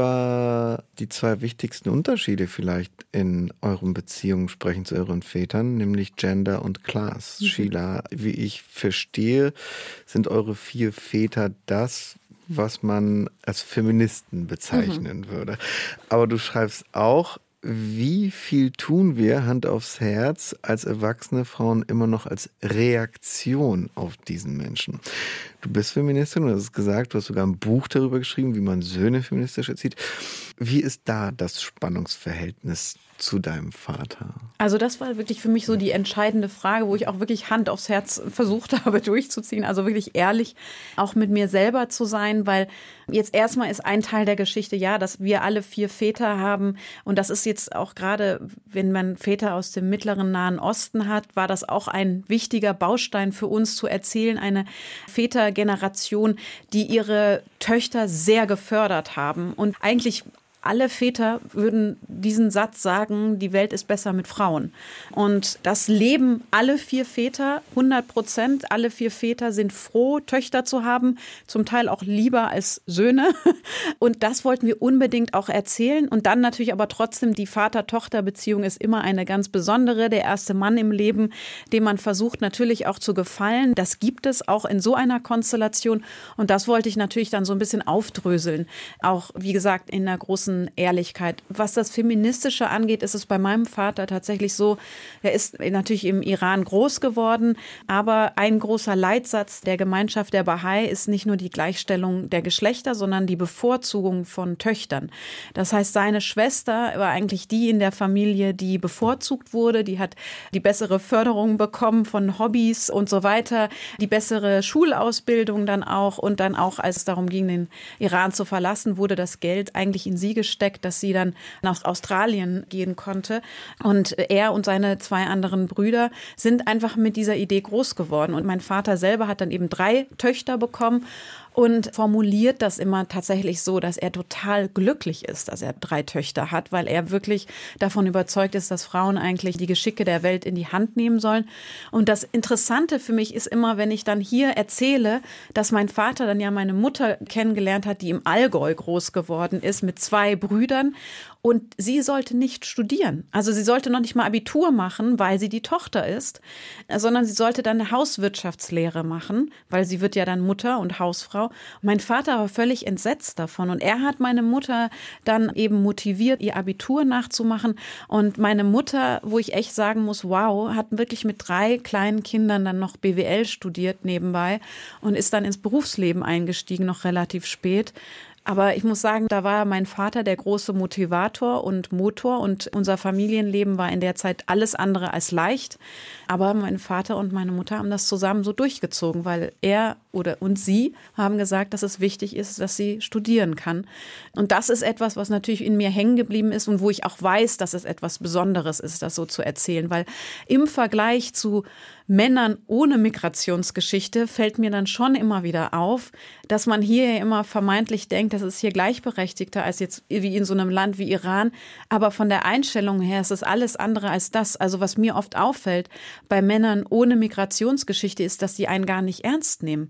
über die 2 wichtigsten Unterschiede vielleicht in euren Beziehungen sprechen zu euren Vätern, nämlich Gender und Class. Sheila, wie ich verstehe, sind eure 4 Väter das, was man als Feministen bezeichnen würde. Aber du schreibst auch, wie viel tun wir, Hand aufs Herz, als erwachsene Frauen immer noch als Reaktion auf diesen Menschen? Du bist Feministin, du hast es gesagt, du hast sogar ein Buch darüber geschrieben, wie man Söhne feministisch erzieht. Wie ist da das Spannungsverhältnis zu deinem Vater? Also das war wirklich für mich so die entscheidende Frage, wo ich auch wirklich Hand aufs Herz versucht habe durchzuziehen, also wirklich ehrlich auch mit mir selber zu sein, weil jetzt erstmal ist ein Teil der Geschichte, ja, dass wir alle 4 Väter haben und das ist jetzt auch gerade, wenn man Väter aus dem mittleren Nahen Osten hat, war das auch ein wichtiger Baustein für uns zu erzählen, eine Vätergeneration, die ihre Töchter sehr gefördert haben und eigentlich alle Väter würden diesen Satz sagen, die Welt ist besser mit Frauen. Und das leben alle 4 Väter, 100%. Alle 4 Väter sind froh, Töchter zu haben, zum Teil auch lieber als Söhne. Und das wollten wir unbedingt auch erzählen. Und dann natürlich aber trotzdem, die Vater-Tochter-Beziehung ist immer eine ganz besondere. Der erste Mann im Leben, dem man versucht natürlich auch zu gefallen. Das gibt es auch in so einer Konstellation. Und das wollte ich natürlich dann so ein bisschen aufdröseln. Auch, wie gesagt, in einer großen Ehrlichkeit. Was das Feministische angeht, ist es bei meinem Vater tatsächlich so, er ist natürlich im Iran groß geworden, aber ein großer Leitsatz der Gemeinschaft der Bahai ist nicht nur die Gleichstellung der Geschlechter, sondern die Bevorzugung von Töchtern. Das heißt, seine Schwester war eigentlich die in der Familie, die bevorzugt wurde, die hat die bessere Förderung bekommen von Hobbys und so weiter, die bessere Schulausbildung dann auch und dann auch, als es darum ging, den Iran zu verlassen, wurde das Geld eigentlich in sie gesteckt, dass sie dann nach Australien gehen konnte. Und er und seine 2 anderen Brüder sind einfach mit dieser Idee groß geworden. Und mein Vater selber hat dann eben 3 Töchter bekommen und formuliert das immer tatsächlich so, dass er total glücklich ist, dass er 3 Töchter hat, weil er wirklich davon überzeugt ist, dass Frauen eigentlich die Geschicke der Welt in die Hand nehmen sollen. Und das Interessante für mich ist immer, wenn ich dann hier erzähle, dass mein Vater dann ja meine Mutter kennengelernt hat, die im Allgäu groß geworden ist mit 2 Brüdern. Und sie sollte nicht studieren. Also sie sollte noch nicht mal Abitur machen, weil sie die Tochter ist, sondern sie sollte dann eine Hauswirtschaftslehre machen, weil sie wird ja dann Mutter und Hausfrau. Und mein Vater war völlig entsetzt davon. Und er hat meine Mutter dann eben motiviert, ihr Abitur nachzumachen. Und meine Mutter, wo ich echt sagen muss, wow, hat wirklich mit 3 kleinen Kindern dann noch BWL studiert nebenbei und ist dann ins Berufsleben eingestiegen, noch relativ spät. Aber ich muss sagen, da war mein Vater der große Motivator und Motor und unser Familienleben war in der Zeit alles andere als leicht. Aber mein Vater und meine Mutter haben das zusammen so durchgezogen, weil er und sie haben gesagt, dass es wichtig ist, dass sie studieren kann. Und das ist etwas, was natürlich in mir hängen geblieben ist und wo ich auch weiß, dass es etwas Besonderes ist, das so zu erzählen. Weil im Vergleich zu Männern ohne Migrationsgeschichte fällt mir dann schon immer wieder auf, dass man hier ja immer vermeintlich denkt, das ist hier gleichberechtigter als jetzt wie in so einem Land wie Iran. Aber von der Einstellung her ist es alles andere als das. Also was mir oft auffällt bei Männern ohne Migrationsgeschichte ist, dass die einen gar nicht ernst nehmen.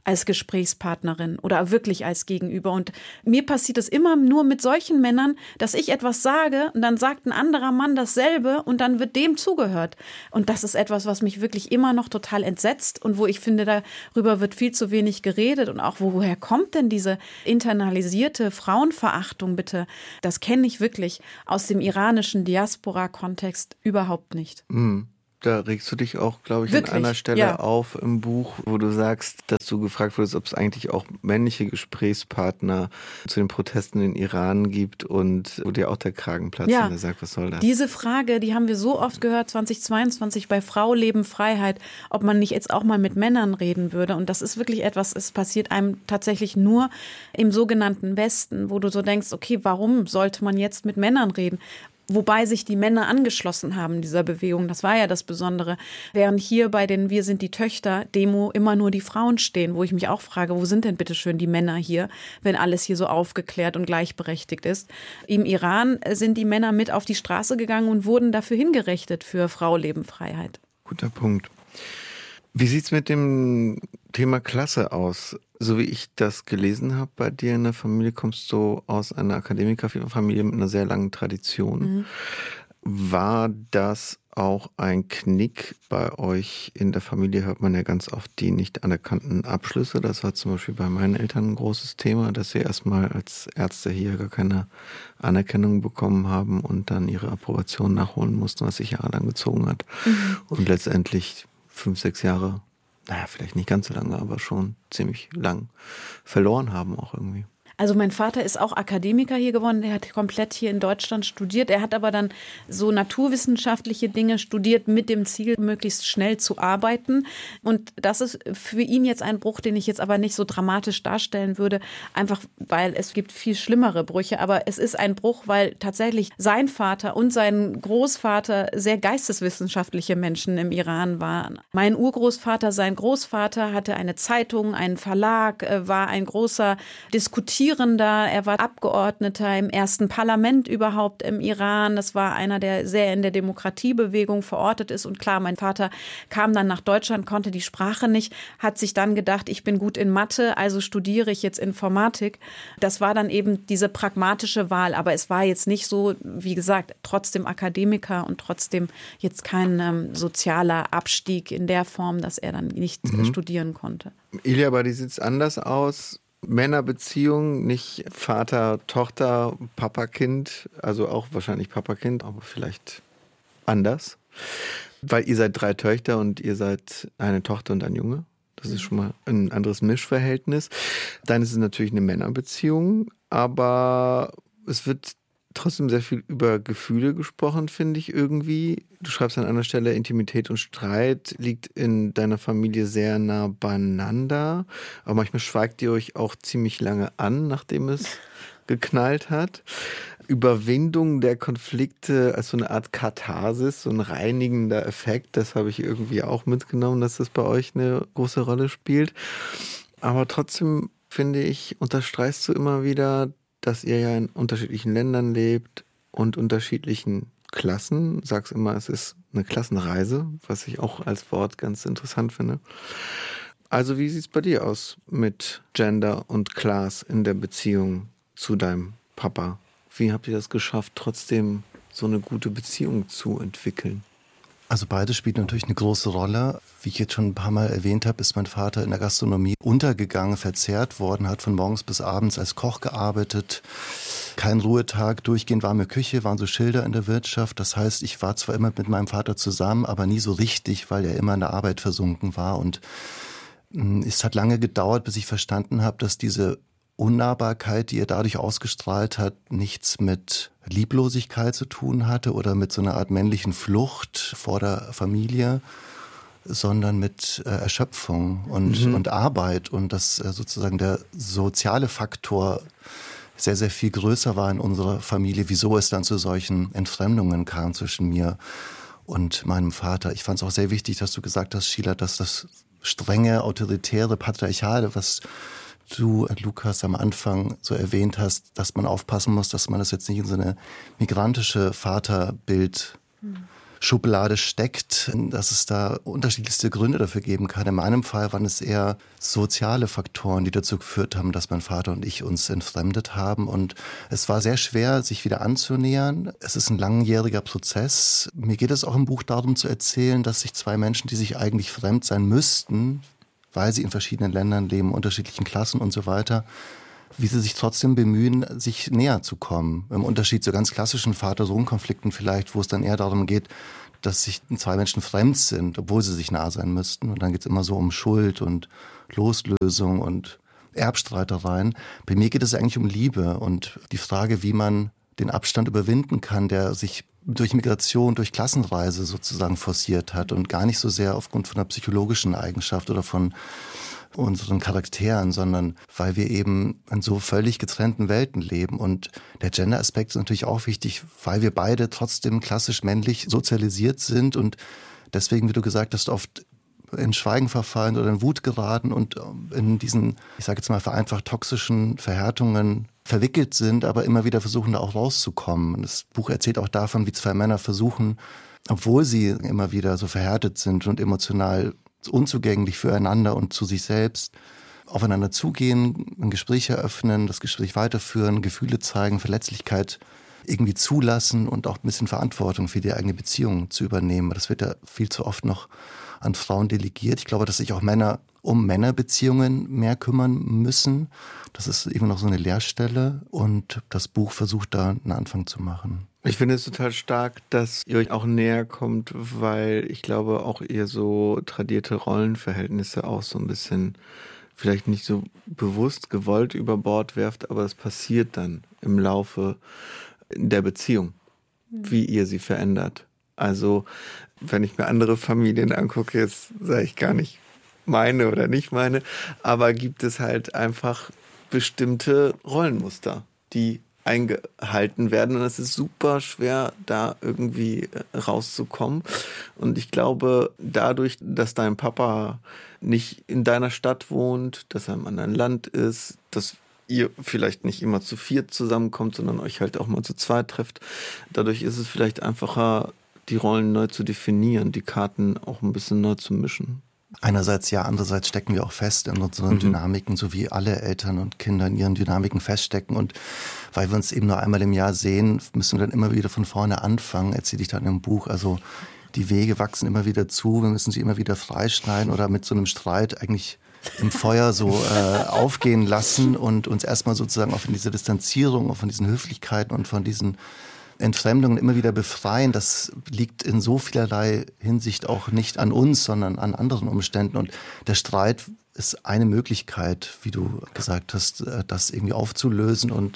als Gesprächspartnerin oder wirklich als Gegenüber. Und mir passiert es immer nur mit solchen Männern, dass ich etwas sage und dann sagt ein anderer Mann dasselbe und dann wird dem zugehört. Und das ist etwas, was mich wirklich immer noch total entsetzt und wo ich finde, darüber wird viel zu wenig geredet. Und auch, woher kommt denn diese internalisierte Frauenverachtung bitte? Das kenne ich wirklich aus dem iranischen Diaspora-Kontext überhaupt nicht. Da regst du dich auch, glaube ich, wirklich? An einer Stelle auf im Buch, wo du sagst, dass du gefragt wurdest, ob es eigentlich auch männliche Gesprächspartner zu den Protesten in Iran gibt und wo dir auch der Kragen platzt und der sagt, was soll das? Diese Frage, die haben wir so oft gehört, 2022 bei Frau, Leben, Freiheit, ob man nicht jetzt auch mal mit Männern reden würde. Und das ist wirklich etwas, es passiert einem tatsächlich nur im sogenannten Westen, wo du so denkst, okay, warum sollte man jetzt mit Männern reden? Wobei sich die Männer angeschlossen haben dieser Bewegung. Das war ja das Besondere. Während hier bei den Wir sind die Töchter-Demo immer nur die Frauen stehen, wo ich mich auch frage, wo sind denn bitte schön die Männer hier, wenn alles hier so aufgeklärt und gleichberechtigt ist. Im Iran sind die Männer mit auf die Straße gegangen und wurden dafür hingerichtet für Frau, Leben, Freiheit. Guter Punkt. Wie sieht's mit dem Thema Klasse aus? So wie ich das gelesen habe bei dir in der Familie, kommst du aus einer Akademikerfamilie mit einer sehr langen Tradition. War das auch ein Knick bei euch in der Familie? Hört man ja ganz oft die nicht anerkannten Abschlüsse. Das war zum Beispiel bei meinen Eltern ein großes Thema, dass sie erstmal als Ärzte hier gar keine Anerkennung bekommen haben und dann ihre Approbation nachholen mussten, was sich jahrelang gezogen hat. Und letztendlich 5, 6 Jahre, naja, vielleicht nicht ganz so lange, aber schon ziemlich lang verloren haben auch irgendwie. Also mein Vater ist auch Akademiker hier geworden, der hat komplett hier in Deutschland studiert. Er hat aber dann so naturwissenschaftliche Dinge studiert mit dem Ziel, möglichst schnell zu arbeiten. Und das ist für ihn jetzt ein Bruch, den ich jetzt aber nicht so dramatisch darstellen würde, einfach weil es gibt viel schlimmere Brüche. Aber es ist ein Bruch, weil tatsächlich sein Vater und sein Großvater sehr geisteswissenschaftliche Menschen im Iran waren. Mein Urgroßvater, sein Großvater hatte eine Zeitung, einen Verlag, war ein großer Diskutierender. Er war Abgeordneter im ersten Parlament überhaupt im Iran. Das war einer, der sehr in der Demokratiebewegung verortet ist. Und klar, mein Vater kam dann nach Deutschland, konnte die Sprache nicht, hat sich dann gedacht, ich bin gut in Mathe, also studiere ich jetzt Informatik. Das war dann eben diese pragmatische Wahl. Aber es war jetzt nicht so, wie gesagt, trotzdem Akademiker und trotzdem jetzt kein sozialer Abstieg in der Form, dass er dann nicht studieren konnte. Ilja, bei dir sieht es anders aus. Männerbeziehung, nicht Vater, Tochter, Papa, Kind, also auch wahrscheinlich Papa, Kind, aber vielleicht anders. Weil ihr seid 3 Töchter und ihr seid eine Tochter und ein Junge. Das ist schon mal ein anderes Mischverhältnis. Dann ist es natürlich eine Männerbeziehung, aber es wird trotzdem sehr viel über Gefühle gesprochen, finde ich irgendwie. Du schreibst an einer Stelle, Intimität und Streit liegt in deiner Familie sehr nah beieinander. Aber manchmal schweigt ihr euch auch ziemlich lange an, nachdem es geknallt hat. Überwindung der Konflikte als so eine Art Katharsis, so ein reinigender Effekt, das habe ich irgendwie auch mitgenommen, dass das bei euch eine große Rolle spielt. Aber trotzdem, finde ich, unterstreichst du immer wieder, dass ihr ja in unterschiedlichen Ländern lebt und unterschiedlichen Klassen. Sag's immer, es ist eine Klassenreise, was ich auch als Wort ganz interessant finde. Also wie sieht's bei dir aus mit Gender und Class in der Beziehung zu deinem Papa? Wie habt ihr das geschafft, trotzdem so eine gute Beziehung zu entwickeln? Also beides spielt natürlich eine große Rolle. Wie ich jetzt schon ein paar Mal erwähnt habe, ist mein Vater in der Gastronomie untergegangen, verzehrt worden, hat von morgens bis abends als Koch gearbeitet. Kein Ruhetag, durchgehend warme Küche, waren so Schilder in der Wirtschaft. Das heißt, ich war zwar immer mit meinem Vater zusammen, aber nie so richtig, weil er immer in der Arbeit versunken war. Und es hat lange gedauert, bis ich verstanden habe, dass diese Unnahbarkeit, die er dadurch ausgestrahlt hat, nichts mit Lieblosigkeit zu tun hatte oder mit so einer Art männlichen Flucht vor der Familie, sondern mit Erschöpfung und Arbeit und dass sozusagen der soziale Faktor sehr, sehr viel größer war in unserer Familie, wieso es dann zu solchen Entfremdungen kam zwischen mir und meinem Vater. Ich fand es auch sehr wichtig, dass du gesagt hast, Sheila, dass das strenge, autoritäre, patriarchale, was du, Lukas, am Anfang so erwähnt hast, dass man aufpassen muss, dass man das jetzt nicht in so eine migrantische Vaterbild Schublade steckt, dass es da unterschiedlichste Gründe dafür geben kann. In meinem Fall waren es eher soziale Faktoren, die dazu geführt haben, dass mein Vater und ich uns entfremdet haben. Und es war sehr schwer, sich wieder anzunähern. Es ist ein langjähriger Prozess. Mir geht es auch im Buch darum zu erzählen, dass sich zwei Menschen, die sich eigentlich fremd sein müssten, weil sie in verschiedenen Ländern leben, unterschiedlichen Klassen und so weiter, wie sie sich trotzdem bemühen, sich näher zu kommen. Im Unterschied zu ganz klassischen Vater-Sohn-Konflikten vielleicht, wo es dann eher darum geht, dass sich zwei Menschen fremd sind, obwohl sie sich nah sein müssten. Und dann geht es immer so um Schuld und Loslösung und Erbstreitereien. Bei mir geht es eigentlich um Liebe und die Frage, wie man den Abstand überwinden kann, der sich durch Migration, durch Klassenreise sozusagen forciert hat und gar nicht so sehr aufgrund von einer psychologischen Eigenschaft oder von unseren Charakteren, sondern weil wir eben in so völlig getrennten Welten leben. Und der Gender-Aspekt ist natürlich auch wichtig, weil wir beide trotzdem klassisch männlich sozialisiert sind und deswegen, wie du gesagt hast, oft in Schweigen verfallen oder in Wut geraten und in diesen, ich sage jetzt mal vereinfacht, toxischen Verhärtungen verwickelt sind, aber immer wieder versuchen, da auch rauszukommen. Das Buch erzählt auch davon, wie zwei Männer versuchen, obwohl sie immer wieder so verhärtet sind und emotional unzugänglich füreinander und zu sich selbst, aufeinander zugehen, ein Gespräch eröffnen, das Gespräch weiterführen, Gefühle zeigen, Verletzlichkeit irgendwie zulassen und auch ein bisschen Verantwortung für die eigene Beziehung zu übernehmen. Das wird ja viel zu oft noch an Frauen delegiert. Ich glaube, dass sich auch Männer um Männerbeziehungen mehr kümmern müssen. Das ist eben noch so eine Leerstelle und das Buch versucht da einen Anfang zu machen. Ich finde es total stark, dass ihr euch auch näher kommt, weil ich glaube, auch ihr so tradierte Rollenverhältnisse auch so ein bisschen vielleicht nicht so bewusst gewollt über Bord werft, aber es passiert dann im Laufe der Beziehung, wie ihr sie verändert. Also, wenn ich mir andere Familien angucke, jetzt sage ich gar nicht meine oder nicht meine, aber gibt es halt einfach bestimmte Rollenmuster, die eingehalten werden und es ist super schwer, da irgendwie rauszukommen. Und ich glaube, dadurch, dass dein Papa nicht in deiner Stadt wohnt, dass er im anderen Land ist, dass ihr vielleicht nicht immer zu viert zusammenkommt, sondern euch halt auch mal zu zweit trefft, dadurch ist es vielleicht einfacher, die Rollen neu zu definieren, die Karten auch ein bisschen neu zu mischen. Einerseits ja, andererseits stecken wir auch fest in unseren Dynamiken, so wie alle Eltern und Kinder in ihren Dynamiken feststecken. Und weil wir uns eben nur einmal im Jahr sehen, müssen wir dann immer wieder von vorne anfangen, erzähle ich dann im Buch. Also die Wege wachsen immer wieder zu, wir müssen sie immer wieder freischneiden oder mit so einem Streit eigentlich im Feuer so aufgehen lassen und uns erstmal sozusagen auch von dieser Distanzierung, auch von diesen Höflichkeiten und von diesen Entfremdungen immer wieder befreien, das liegt in so vielerlei Hinsicht auch nicht an uns, sondern an anderen Umständen. Und der Streit ist eine Möglichkeit, wie du gesagt hast, das irgendwie aufzulösen und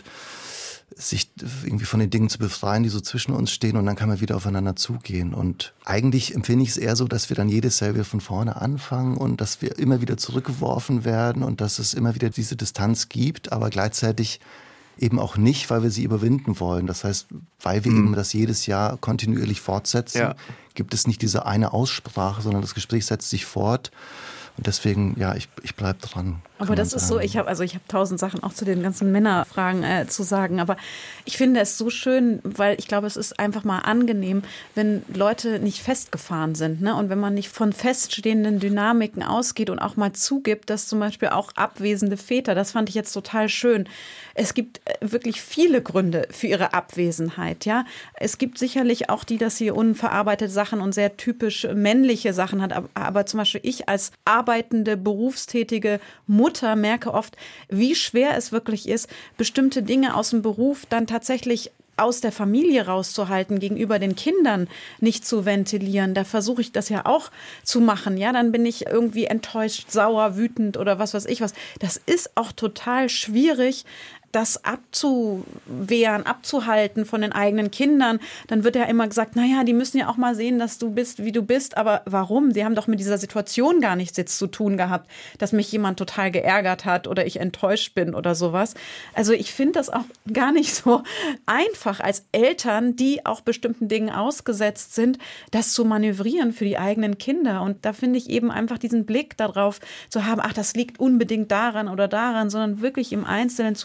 sich irgendwie von den Dingen zu befreien, die so zwischen uns stehen und dann kann man wieder aufeinander zugehen. Und eigentlich empfinde ich es eher so, dass wir dann jedes Jahr wieder von vorne anfangen und dass wir immer wieder zurückgeworfen werden und dass es immer wieder diese Distanz gibt, aber gleichzeitig eben auch nicht, weil wir sie überwinden wollen. Das heißt, weil wir eben das jedes Jahr kontinuierlich fortsetzen, gibt es nicht diese eine Aussprache, sondern das Gespräch setzt sich fort. Und deswegen, ja, ich bleibe dran. Aber das ist so, ich habe 1000 Sachen auch zu den ganzen Männerfragen zu sagen, aber ich finde es so schön, weil ich glaube, es ist einfach mal angenehm, wenn Leute nicht festgefahren sind, ne? Und wenn man nicht von feststehenden Dynamiken ausgeht und auch mal zugibt, dass zum Beispiel auch abwesende Väter, das fand ich jetzt total schön. Es gibt wirklich viele Gründe für ihre Abwesenheit, ja. Es gibt sicherlich auch die, dass sie unverarbeitete Sachen und sehr typisch männliche Sachen hat, aber zum Beispiel ich als arbeitende, berufstätige Mutter merke oft, wie schwer es wirklich ist, bestimmte Dinge aus dem Beruf dann tatsächlich aus der Familie rauszuhalten, gegenüber den Kindern nicht zu ventilieren. Da versuche ich das ja auch zu machen. Ja, dann bin ich irgendwie enttäuscht, sauer, wütend oder was weiß ich was. Das ist auch total schwierig, das abzuwehren, abzuhalten von den eigenen Kindern. Dann wird ja immer gesagt, naja, die müssen ja auch mal sehen, dass du bist, wie du bist. Aber warum? Die haben doch mit dieser Situation gar nichts jetzt zu tun gehabt, dass mich jemand total geärgert hat oder ich enttäuscht bin oder sowas. Also ich finde das auch gar nicht so einfach als Eltern, die auch bestimmten Dingen ausgesetzt sind, das zu manövrieren für die eigenen Kinder. Und da finde ich eben einfach diesen Blick darauf zu haben, ach, das liegt unbedingt daran oder daran, sondern wirklich im Einzelnen zu schauen,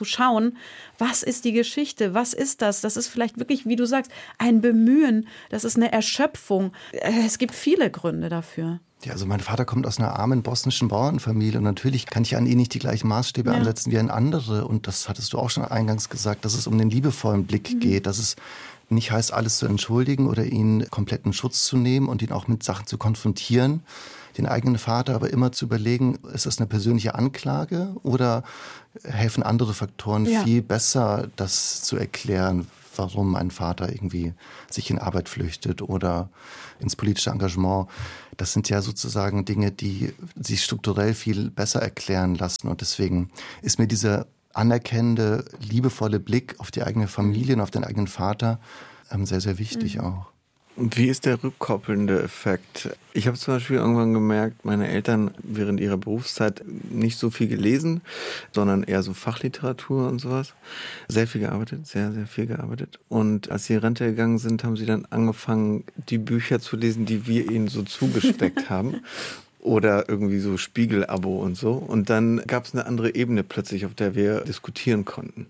schauen, was ist die Geschichte, was ist das? Das ist vielleicht wirklich, wie du sagst, ein Bemühen, das ist eine Erschöpfung. Es gibt viele Gründe dafür. Ja, also mein Vater kommt aus einer armen bosnischen Bauernfamilie und natürlich kann ich an ihn nicht die gleichen Maßstäbe ansetzen wie an andere. Und das hattest du auch schon eingangs gesagt, dass es um den liebevollen Blick geht, dass es nicht heißt, alles zu entschuldigen oder ihn komplett in Schutz zu nehmen und ihn auch mit Sachen zu konfrontieren, den eigenen Vater aber immer zu überlegen, ist das eine persönliche Anklage oder helfen andere Faktoren viel besser, das zu erklären, warum ein Vater irgendwie sich in Arbeit flüchtet oder ins politische Engagement. Das sind ja sozusagen Dinge, die sich strukturell viel besser erklären lassen. Und deswegen ist mir dieser anerkennende, liebevolle Blick auf die eigene Familie und auf den eigenen Vater sehr, sehr wichtig auch. Und wie ist der rückkoppelnde Effekt? Ich habe zum Beispiel irgendwann gemerkt, meine Eltern während ihrer Berufszeit nicht so viel gelesen, sondern eher so Fachliteratur und sowas. Sehr viel gearbeitet, sehr, sehr viel gearbeitet. Und als sie in Rente gegangen sind, haben sie dann angefangen, die Bücher zu lesen, die wir ihnen so zugesteckt haben. Oder irgendwie so Spiegel-Abo und so. Und dann gab es eine andere Ebene plötzlich, auf der wir diskutieren konnten.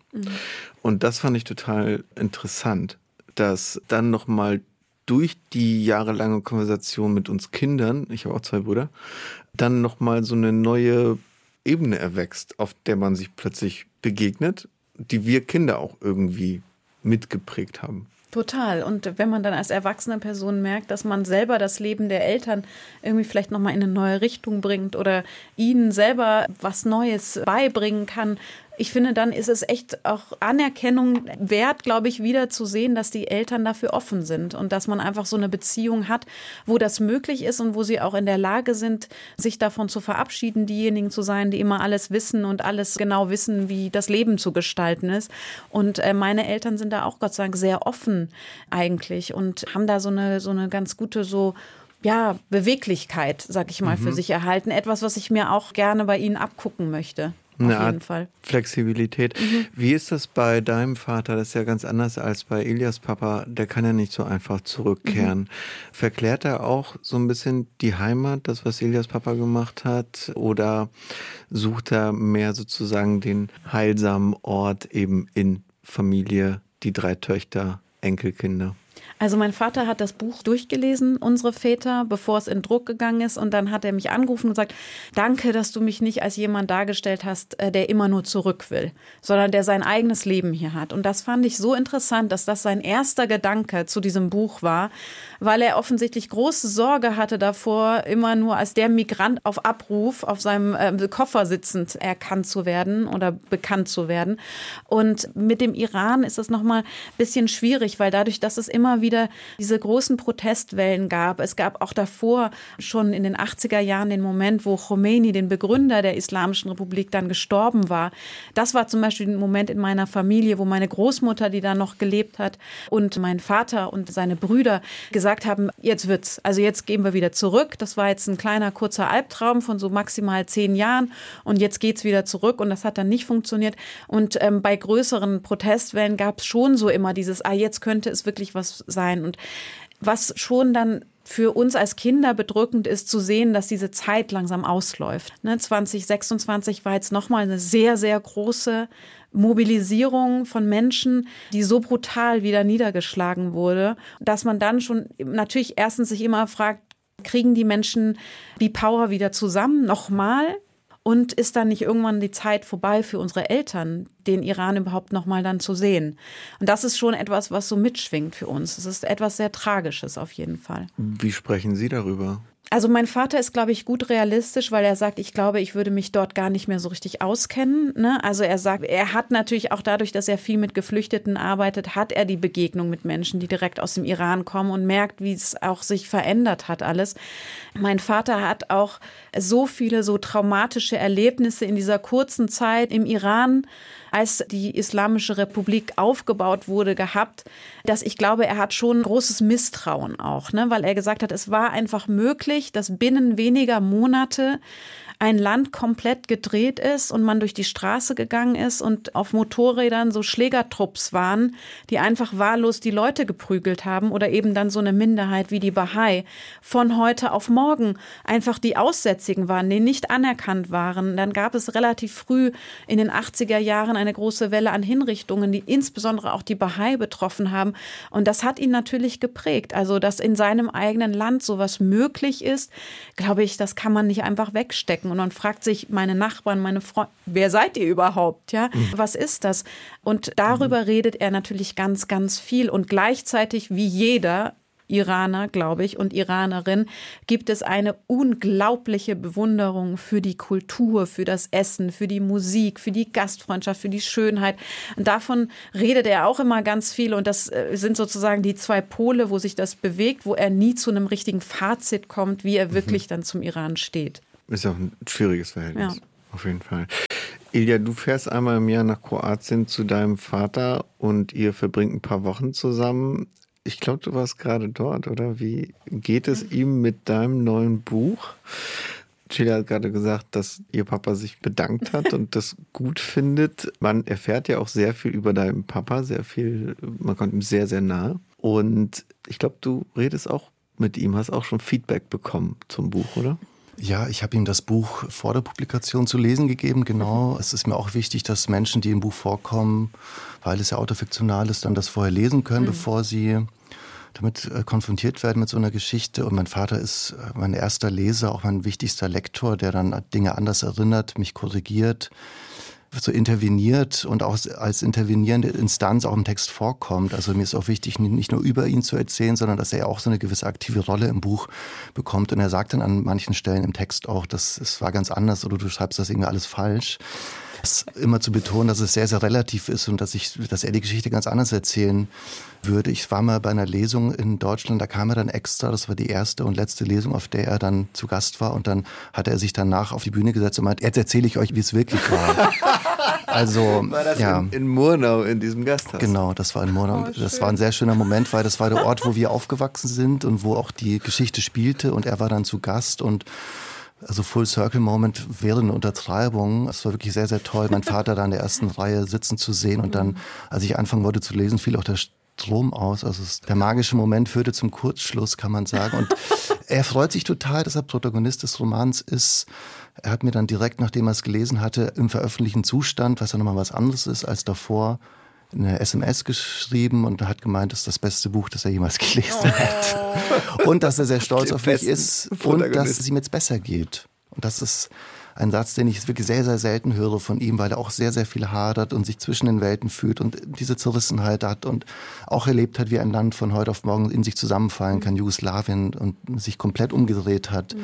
Und das fand ich total interessant, dass dann nochmal durch die jahrelange Konversation mit uns Kindern, ich habe auch 2 Brüder, dann nochmal so eine neue Ebene erwächst, auf der man sich plötzlich begegnet, die wir Kinder auch irgendwie mitgeprägt haben. Total. Und wenn man dann als erwachsene Person merkt, dass man selber das Leben der Eltern irgendwie vielleicht nochmal in eine neue Richtung bringt oder ihnen selber was Neues beibringen kann, ich finde, dann ist es echt auch Anerkennung wert, glaube ich, wieder zu sehen, dass die Eltern dafür offen sind und dass man einfach so eine Beziehung hat, wo das möglich ist und wo sie auch in der Lage sind, sich davon zu verabschieden, diejenigen zu sein, die immer alles wissen und alles genau wissen, wie das Leben zu gestalten ist. Und meine Eltern sind da auch, Gott sei Dank, sehr offen eigentlich und haben da so eine ganz gute Beweglichkeit, sag ich mal, für sich erhalten. Etwas, was ich mir auch gerne bei ihnen abgucken möchte. Auf jeden Fall. Flexibilität. Wie ist das bei deinem Vater? Das ist ja ganz anders als bei Elias Papa. Der kann ja nicht so einfach zurückkehren. Verklärt er auch so ein bisschen die Heimat, das, was Elias Papa gemacht hat? Oder sucht er mehr sozusagen den heilsamen Ort eben in Familie, die 3 Töchter, Enkelkinder? Also mein Vater hat das Buch durchgelesen, Unsere Väter, bevor es in Druck gegangen ist. Und dann hat er mich angerufen und gesagt, danke, dass du mich nicht als jemand dargestellt hast, der immer nur zurück will, sondern der sein eigenes Leben hier hat. Und das fand ich so interessant, dass das sein erster Gedanke zu diesem Buch war, weil er offensichtlich große Sorge hatte davor, immer nur als der Migrant auf Abruf auf seinem Koffer sitzend erkannt zu werden oder bekannt zu werden. Und mit dem Iran ist das nochmal ein bisschen schwierig, weil dadurch, dass es immer wieder diese großen Protestwellen gab. Es gab auch davor schon in den 80er Jahren den Moment, wo Khomeini, den Begründer der Islamischen Republik, dann gestorben war. Das war zum Beispiel ein Moment in meiner Familie, wo meine Großmutter, die da noch gelebt hat, und mein Vater und seine Brüder gesagt haben, jetzt wird's. Also jetzt gehen wir wieder zurück. Das war jetzt ein kleiner, kurzer Albtraum von so maximal 10 Jahren und jetzt geht's wieder zurück und das hat dann nicht funktioniert. Und bei größeren Protestwellen gab es schon so immer dieses, jetzt könnte es wirklich was sein. Und was schon dann für uns als Kinder bedrückend ist, zu sehen, dass diese Zeit langsam ausläuft. 2026 war jetzt nochmal eine sehr, sehr große Mobilisierung von Menschen, die so brutal wieder niedergeschlagen wurde, dass man dann schon natürlich erstens sich immer fragt, kriegen die Menschen die Power wieder zusammen, nochmal? Und ist dann nicht irgendwann die Zeit vorbei für unsere Eltern, den Iran überhaupt noch mal dann zu sehen? Und das ist schon etwas, was so mitschwingt für uns. Es ist etwas sehr Tragisches auf jeden Fall. Wie sprechen Sie darüber? Also mein Vater ist, glaube ich, gut realistisch, weil er sagt, ich glaube, ich würde mich dort gar nicht mehr so richtig auskennen. Ne? Also er sagt, er hat natürlich auch dadurch, dass er viel mit Geflüchteten arbeitet, hat er die Begegnung mit Menschen, die direkt aus dem Iran kommen und merkt, wie es auch sich verändert hat alles. Mein Vater hat auch so viele so traumatische Erlebnisse in dieser kurzen Zeit im Iran, als die Islamische Republik aufgebaut wurde, gehabt, dass ich glaube, er hat schon großes Misstrauen auch, ne? Weil er gesagt hat, es war einfach möglich, dass binnen weniger Monate ein Land komplett gedreht ist und man durch die Straße gegangen ist und auf Motorrädern so Schlägertrupps waren, die einfach wahllos die Leute geprügelt haben oder eben dann so eine Minderheit wie die Bahai von heute auf morgen einfach die Aussätzigen waren, die nicht anerkannt waren. Dann gab es relativ früh in den 80er Jahren eine große Welle an Hinrichtungen, die insbesondere auch die Bahai betroffen haben. Und das hat ihn natürlich geprägt. Also, dass in seinem eigenen Land sowas möglich ist, glaube ich, das kann man nicht einfach wegstecken. Und man fragt sich, meine Nachbarn, meine Freunde, wer seid ihr überhaupt? Ja, was ist das? Und darüber redet er natürlich ganz, ganz viel. Und gleichzeitig, wie jeder Iraner, glaube ich, und Iranerin, gibt es eine unglaubliche Bewunderung für die Kultur, für das Essen, für die Musik, für die Gastfreundschaft, für die Schönheit. Und davon redet er auch immer ganz viel. Und das sind sozusagen die zwei Pole, wo sich das bewegt, wo er nie zu einem richtigen Fazit kommt, wie er wirklich dann zum Iran steht. Ist auch ein schwieriges Verhältnis, auf jeden Fall. Ilja, du fährst einmal im Jahr nach Kroatien zu deinem Vater und ihr verbringt ein paar Wochen zusammen. Ich glaube, du warst gerade dort, oder? Wie geht es ihm mit deinem neuen Buch? Sheila hat gerade gesagt, dass ihr Papa sich bedankt hat und das gut findet. Man erfährt ja auch sehr viel über deinen Papa, sehr viel, man kommt ihm sehr, sehr nah. Und ich glaube, du redest auch mit ihm, hast auch schon Feedback bekommen zum Buch, oder? Ja, ich habe ihm das Buch vor der Publikation zu lesen gegeben, genau. Es ist mir auch wichtig, dass Menschen, die im Buch vorkommen, weil es ja autofiktional ist, dann das vorher lesen können, bevor sie damit konfrontiert werden mit so einer Geschichte. Und mein Vater ist mein erster Leser, auch mein wichtigster Lektor, der dann Dinge anders erinnert, mich korrigiert, so interveniert und auch als intervenierende Instanz auch im Text vorkommt. Also mir ist auch wichtig, nicht nur über ihn zu erzählen, sondern dass er auch so eine gewisse aktive Rolle im Buch bekommt. Und er sagt dann an manchen Stellen im Text auch, es war ganz anders oder du schreibst das irgendwie alles falsch. Das immer zu betonen, dass es sehr, sehr relativ ist und dass er die Geschichte ganz anders erzählen würde. Ich war mal bei einer Lesung in Deutschland, da kam er dann extra, das war die erste und letzte Lesung, auf der er dann zu Gast war und dann hat er sich danach auf die Bühne gesetzt und meint, jetzt erzähle ich euch, wie es wirklich war. Also, war das in Murnau, in diesem Gasthaus? Genau, das war in Murnau. Das war ein sehr schöner Moment, weil das war der Ort, wo wir aufgewachsen sind und wo auch die Geschichte spielte und er war dann zu Gast und also Full-Circle-Moment wäre eine Untertreibung. Es war wirklich sehr, sehr toll, meinen Vater da in der ersten Reihe sitzen zu sehen. Und dann, als ich anfangen wollte zu lesen, fiel auch der Strom aus. Also der magische Moment führte zum Kurzschluss, kann man sagen. Und er freut sich total, dass er Protagonist des Romans ist. Er hat mir dann direkt, nachdem er es gelesen hatte, im veröffentlichten Zustand, was ja nochmal was anderes ist als davor, eine SMS geschrieben und hat gemeint, das ist das beste Buch, das er jemals gelesen hat. Und dass er sehr stolz auf mich ist und dass es ihm jetzt besser geht. Und das ist ein Satz, den ich wirklich sehr, sehr selten höre von ihm, weil er auch sehr, sehr viel hadert und sich zwischen den Welten fühlt und diese Zerrissenheit hat und auch erlebt hat, wie ein Land von heute auf morgen in sich zusammenfallen kann, Jugoslawien, und sich komplett umgedreht hat.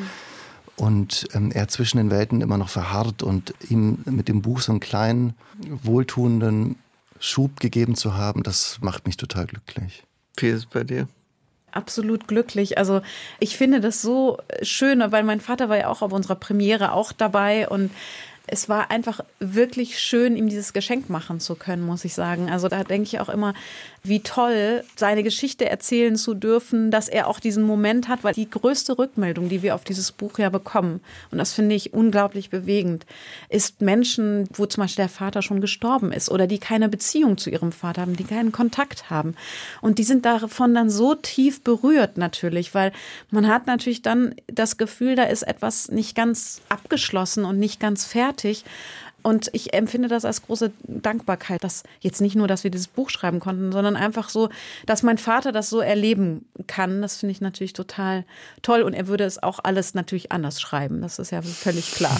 Und er zwischen den Welten immer noch verharrt und ihm mit dem Buch so einen kleinen, wohltuenden Schub gegeben zu haben, das macht mich total glücklich. Wie ist es bei dir? Absolut glücklich. Also ich finde das so schön, weil mein Vater war ja auch auf unserer Premiere auch dabei und es war einfach wirklich schön, ihm dieses Geschenk machen zu können, muss ich sagen. Also da denke ich auch immer, wie toll, seine Geschichte erzählen zu dürfen, dass er auch diesen Moment hat, weil die größte Rückmeldung, die wir auf dieses Buch ja bekommen, und das finde ich unglaublich bewegend, ist Menschen, wo zum Beispiel der Vater schon gestorben ist oder die keine Beziehung zu ihrem Vater haben, die keinen Kontakt haben. Und die sind davon dann so tief berührt natürlich, weil man hat natürlich dann das Gefühl, da ist etwas nicht ganz abgeschlossen und nicht ganz fertig. Und ich empfinde das als große Dankbarkeit, dass jetzt nicht nur, dass wir dieses Buch schreiben konnten, sondern einfach so, dass mein Vater das so erleben kann. Das finde ich natürlich total toll. Und er würde es auch alles natürlich anders schreiben. Das ist ja völlig klar.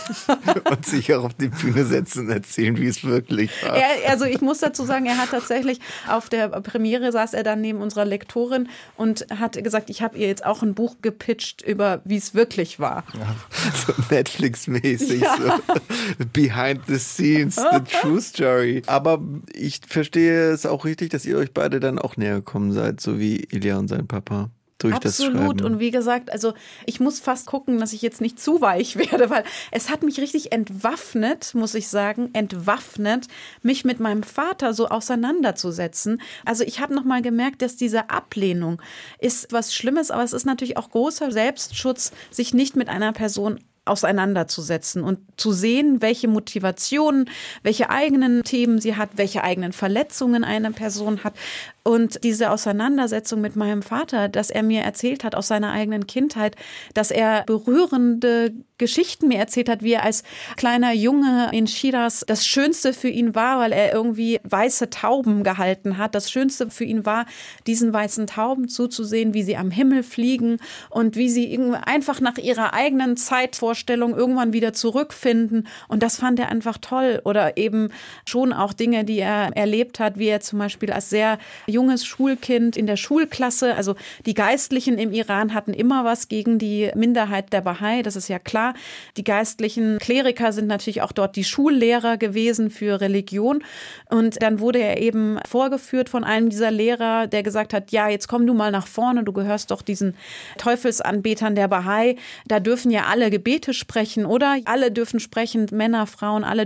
Und sich auch auf die Bühne setzen und erzählen, wie es wirklich war. Also ich muss dazu sagen, er hat tatsächlich auf der Premiere saß er dann neben unserer Lektorin und hat gesagt, ich habe ihr jetzt auch ein Buch gepitcht über, wie es wirklich war. Ja, so Netflix-mäßig, so Behind the Scenes, the true story. Aber ich verstehe es auch richtig, dass ihr euch beide dann auch näher gekommen seid, so wie Ilja und sein Papa. Durch das Schreiben. Absolut. Und wie gesagt, also ich muss fast gucken, dass ich jetzt nicht zu weich werde, weil es hat mich richtig entwaffnet, muss ich sagen, mich mit meinem Vater so auseinanderzusetzen. Also ich habe nochmal gemerkt, dass diese Ablehnung ist was Schlimmes, aber es ist natürlich auch großer Selbstschutz, sich nicht mit einer Person auseinanderzusetzen und zu sehen, welche Motivationen, welche eigenen Themen sie hat, welche eigenen Verletzungen eine Person hat. Und diese Auseinandersetzung mit meinem Vater, dass er mir erzählt hat aus seiner eigenen Kindheit, dass er berührende Geschichten mir erzählt hat, wie er als kleiner Junge in Shiraz das Schönste für ihn war, weil er irgendwie weiße Tauben gehalten hat. Das Schönste für ihn war, diesen weißen Tauben zuzusehen, wie sie am Himmel fliegen und wie sie einfach nach ihrer eigenen Zeitvorstellung irgendwann wieder zurückfinden. Und das fand er einfach toll. Oder eben schon auch Dinge, die er erlebt hat, wie er zum Beispiel als sehr junges Schulkind in der Schulklasse, also die Geistlichen im Iran hatten immer was gegen die Minderheit der Bahai, das ist ja klar. Die geistlichen Kleriker sind natürlich auch dort die Schullehrer gewesen für Religion. Und dann wurde er eben vorgeführt von einem dieser Lehrer, der gesagt hat, ja, jetzt komm du mal nach vorne, du gehörst doch diesen Teufelsanbetern der Bahai. Da dürfen ja alle Gebete sprechen, oder? Alle dürfen sprechen, Männer, Frauen, alle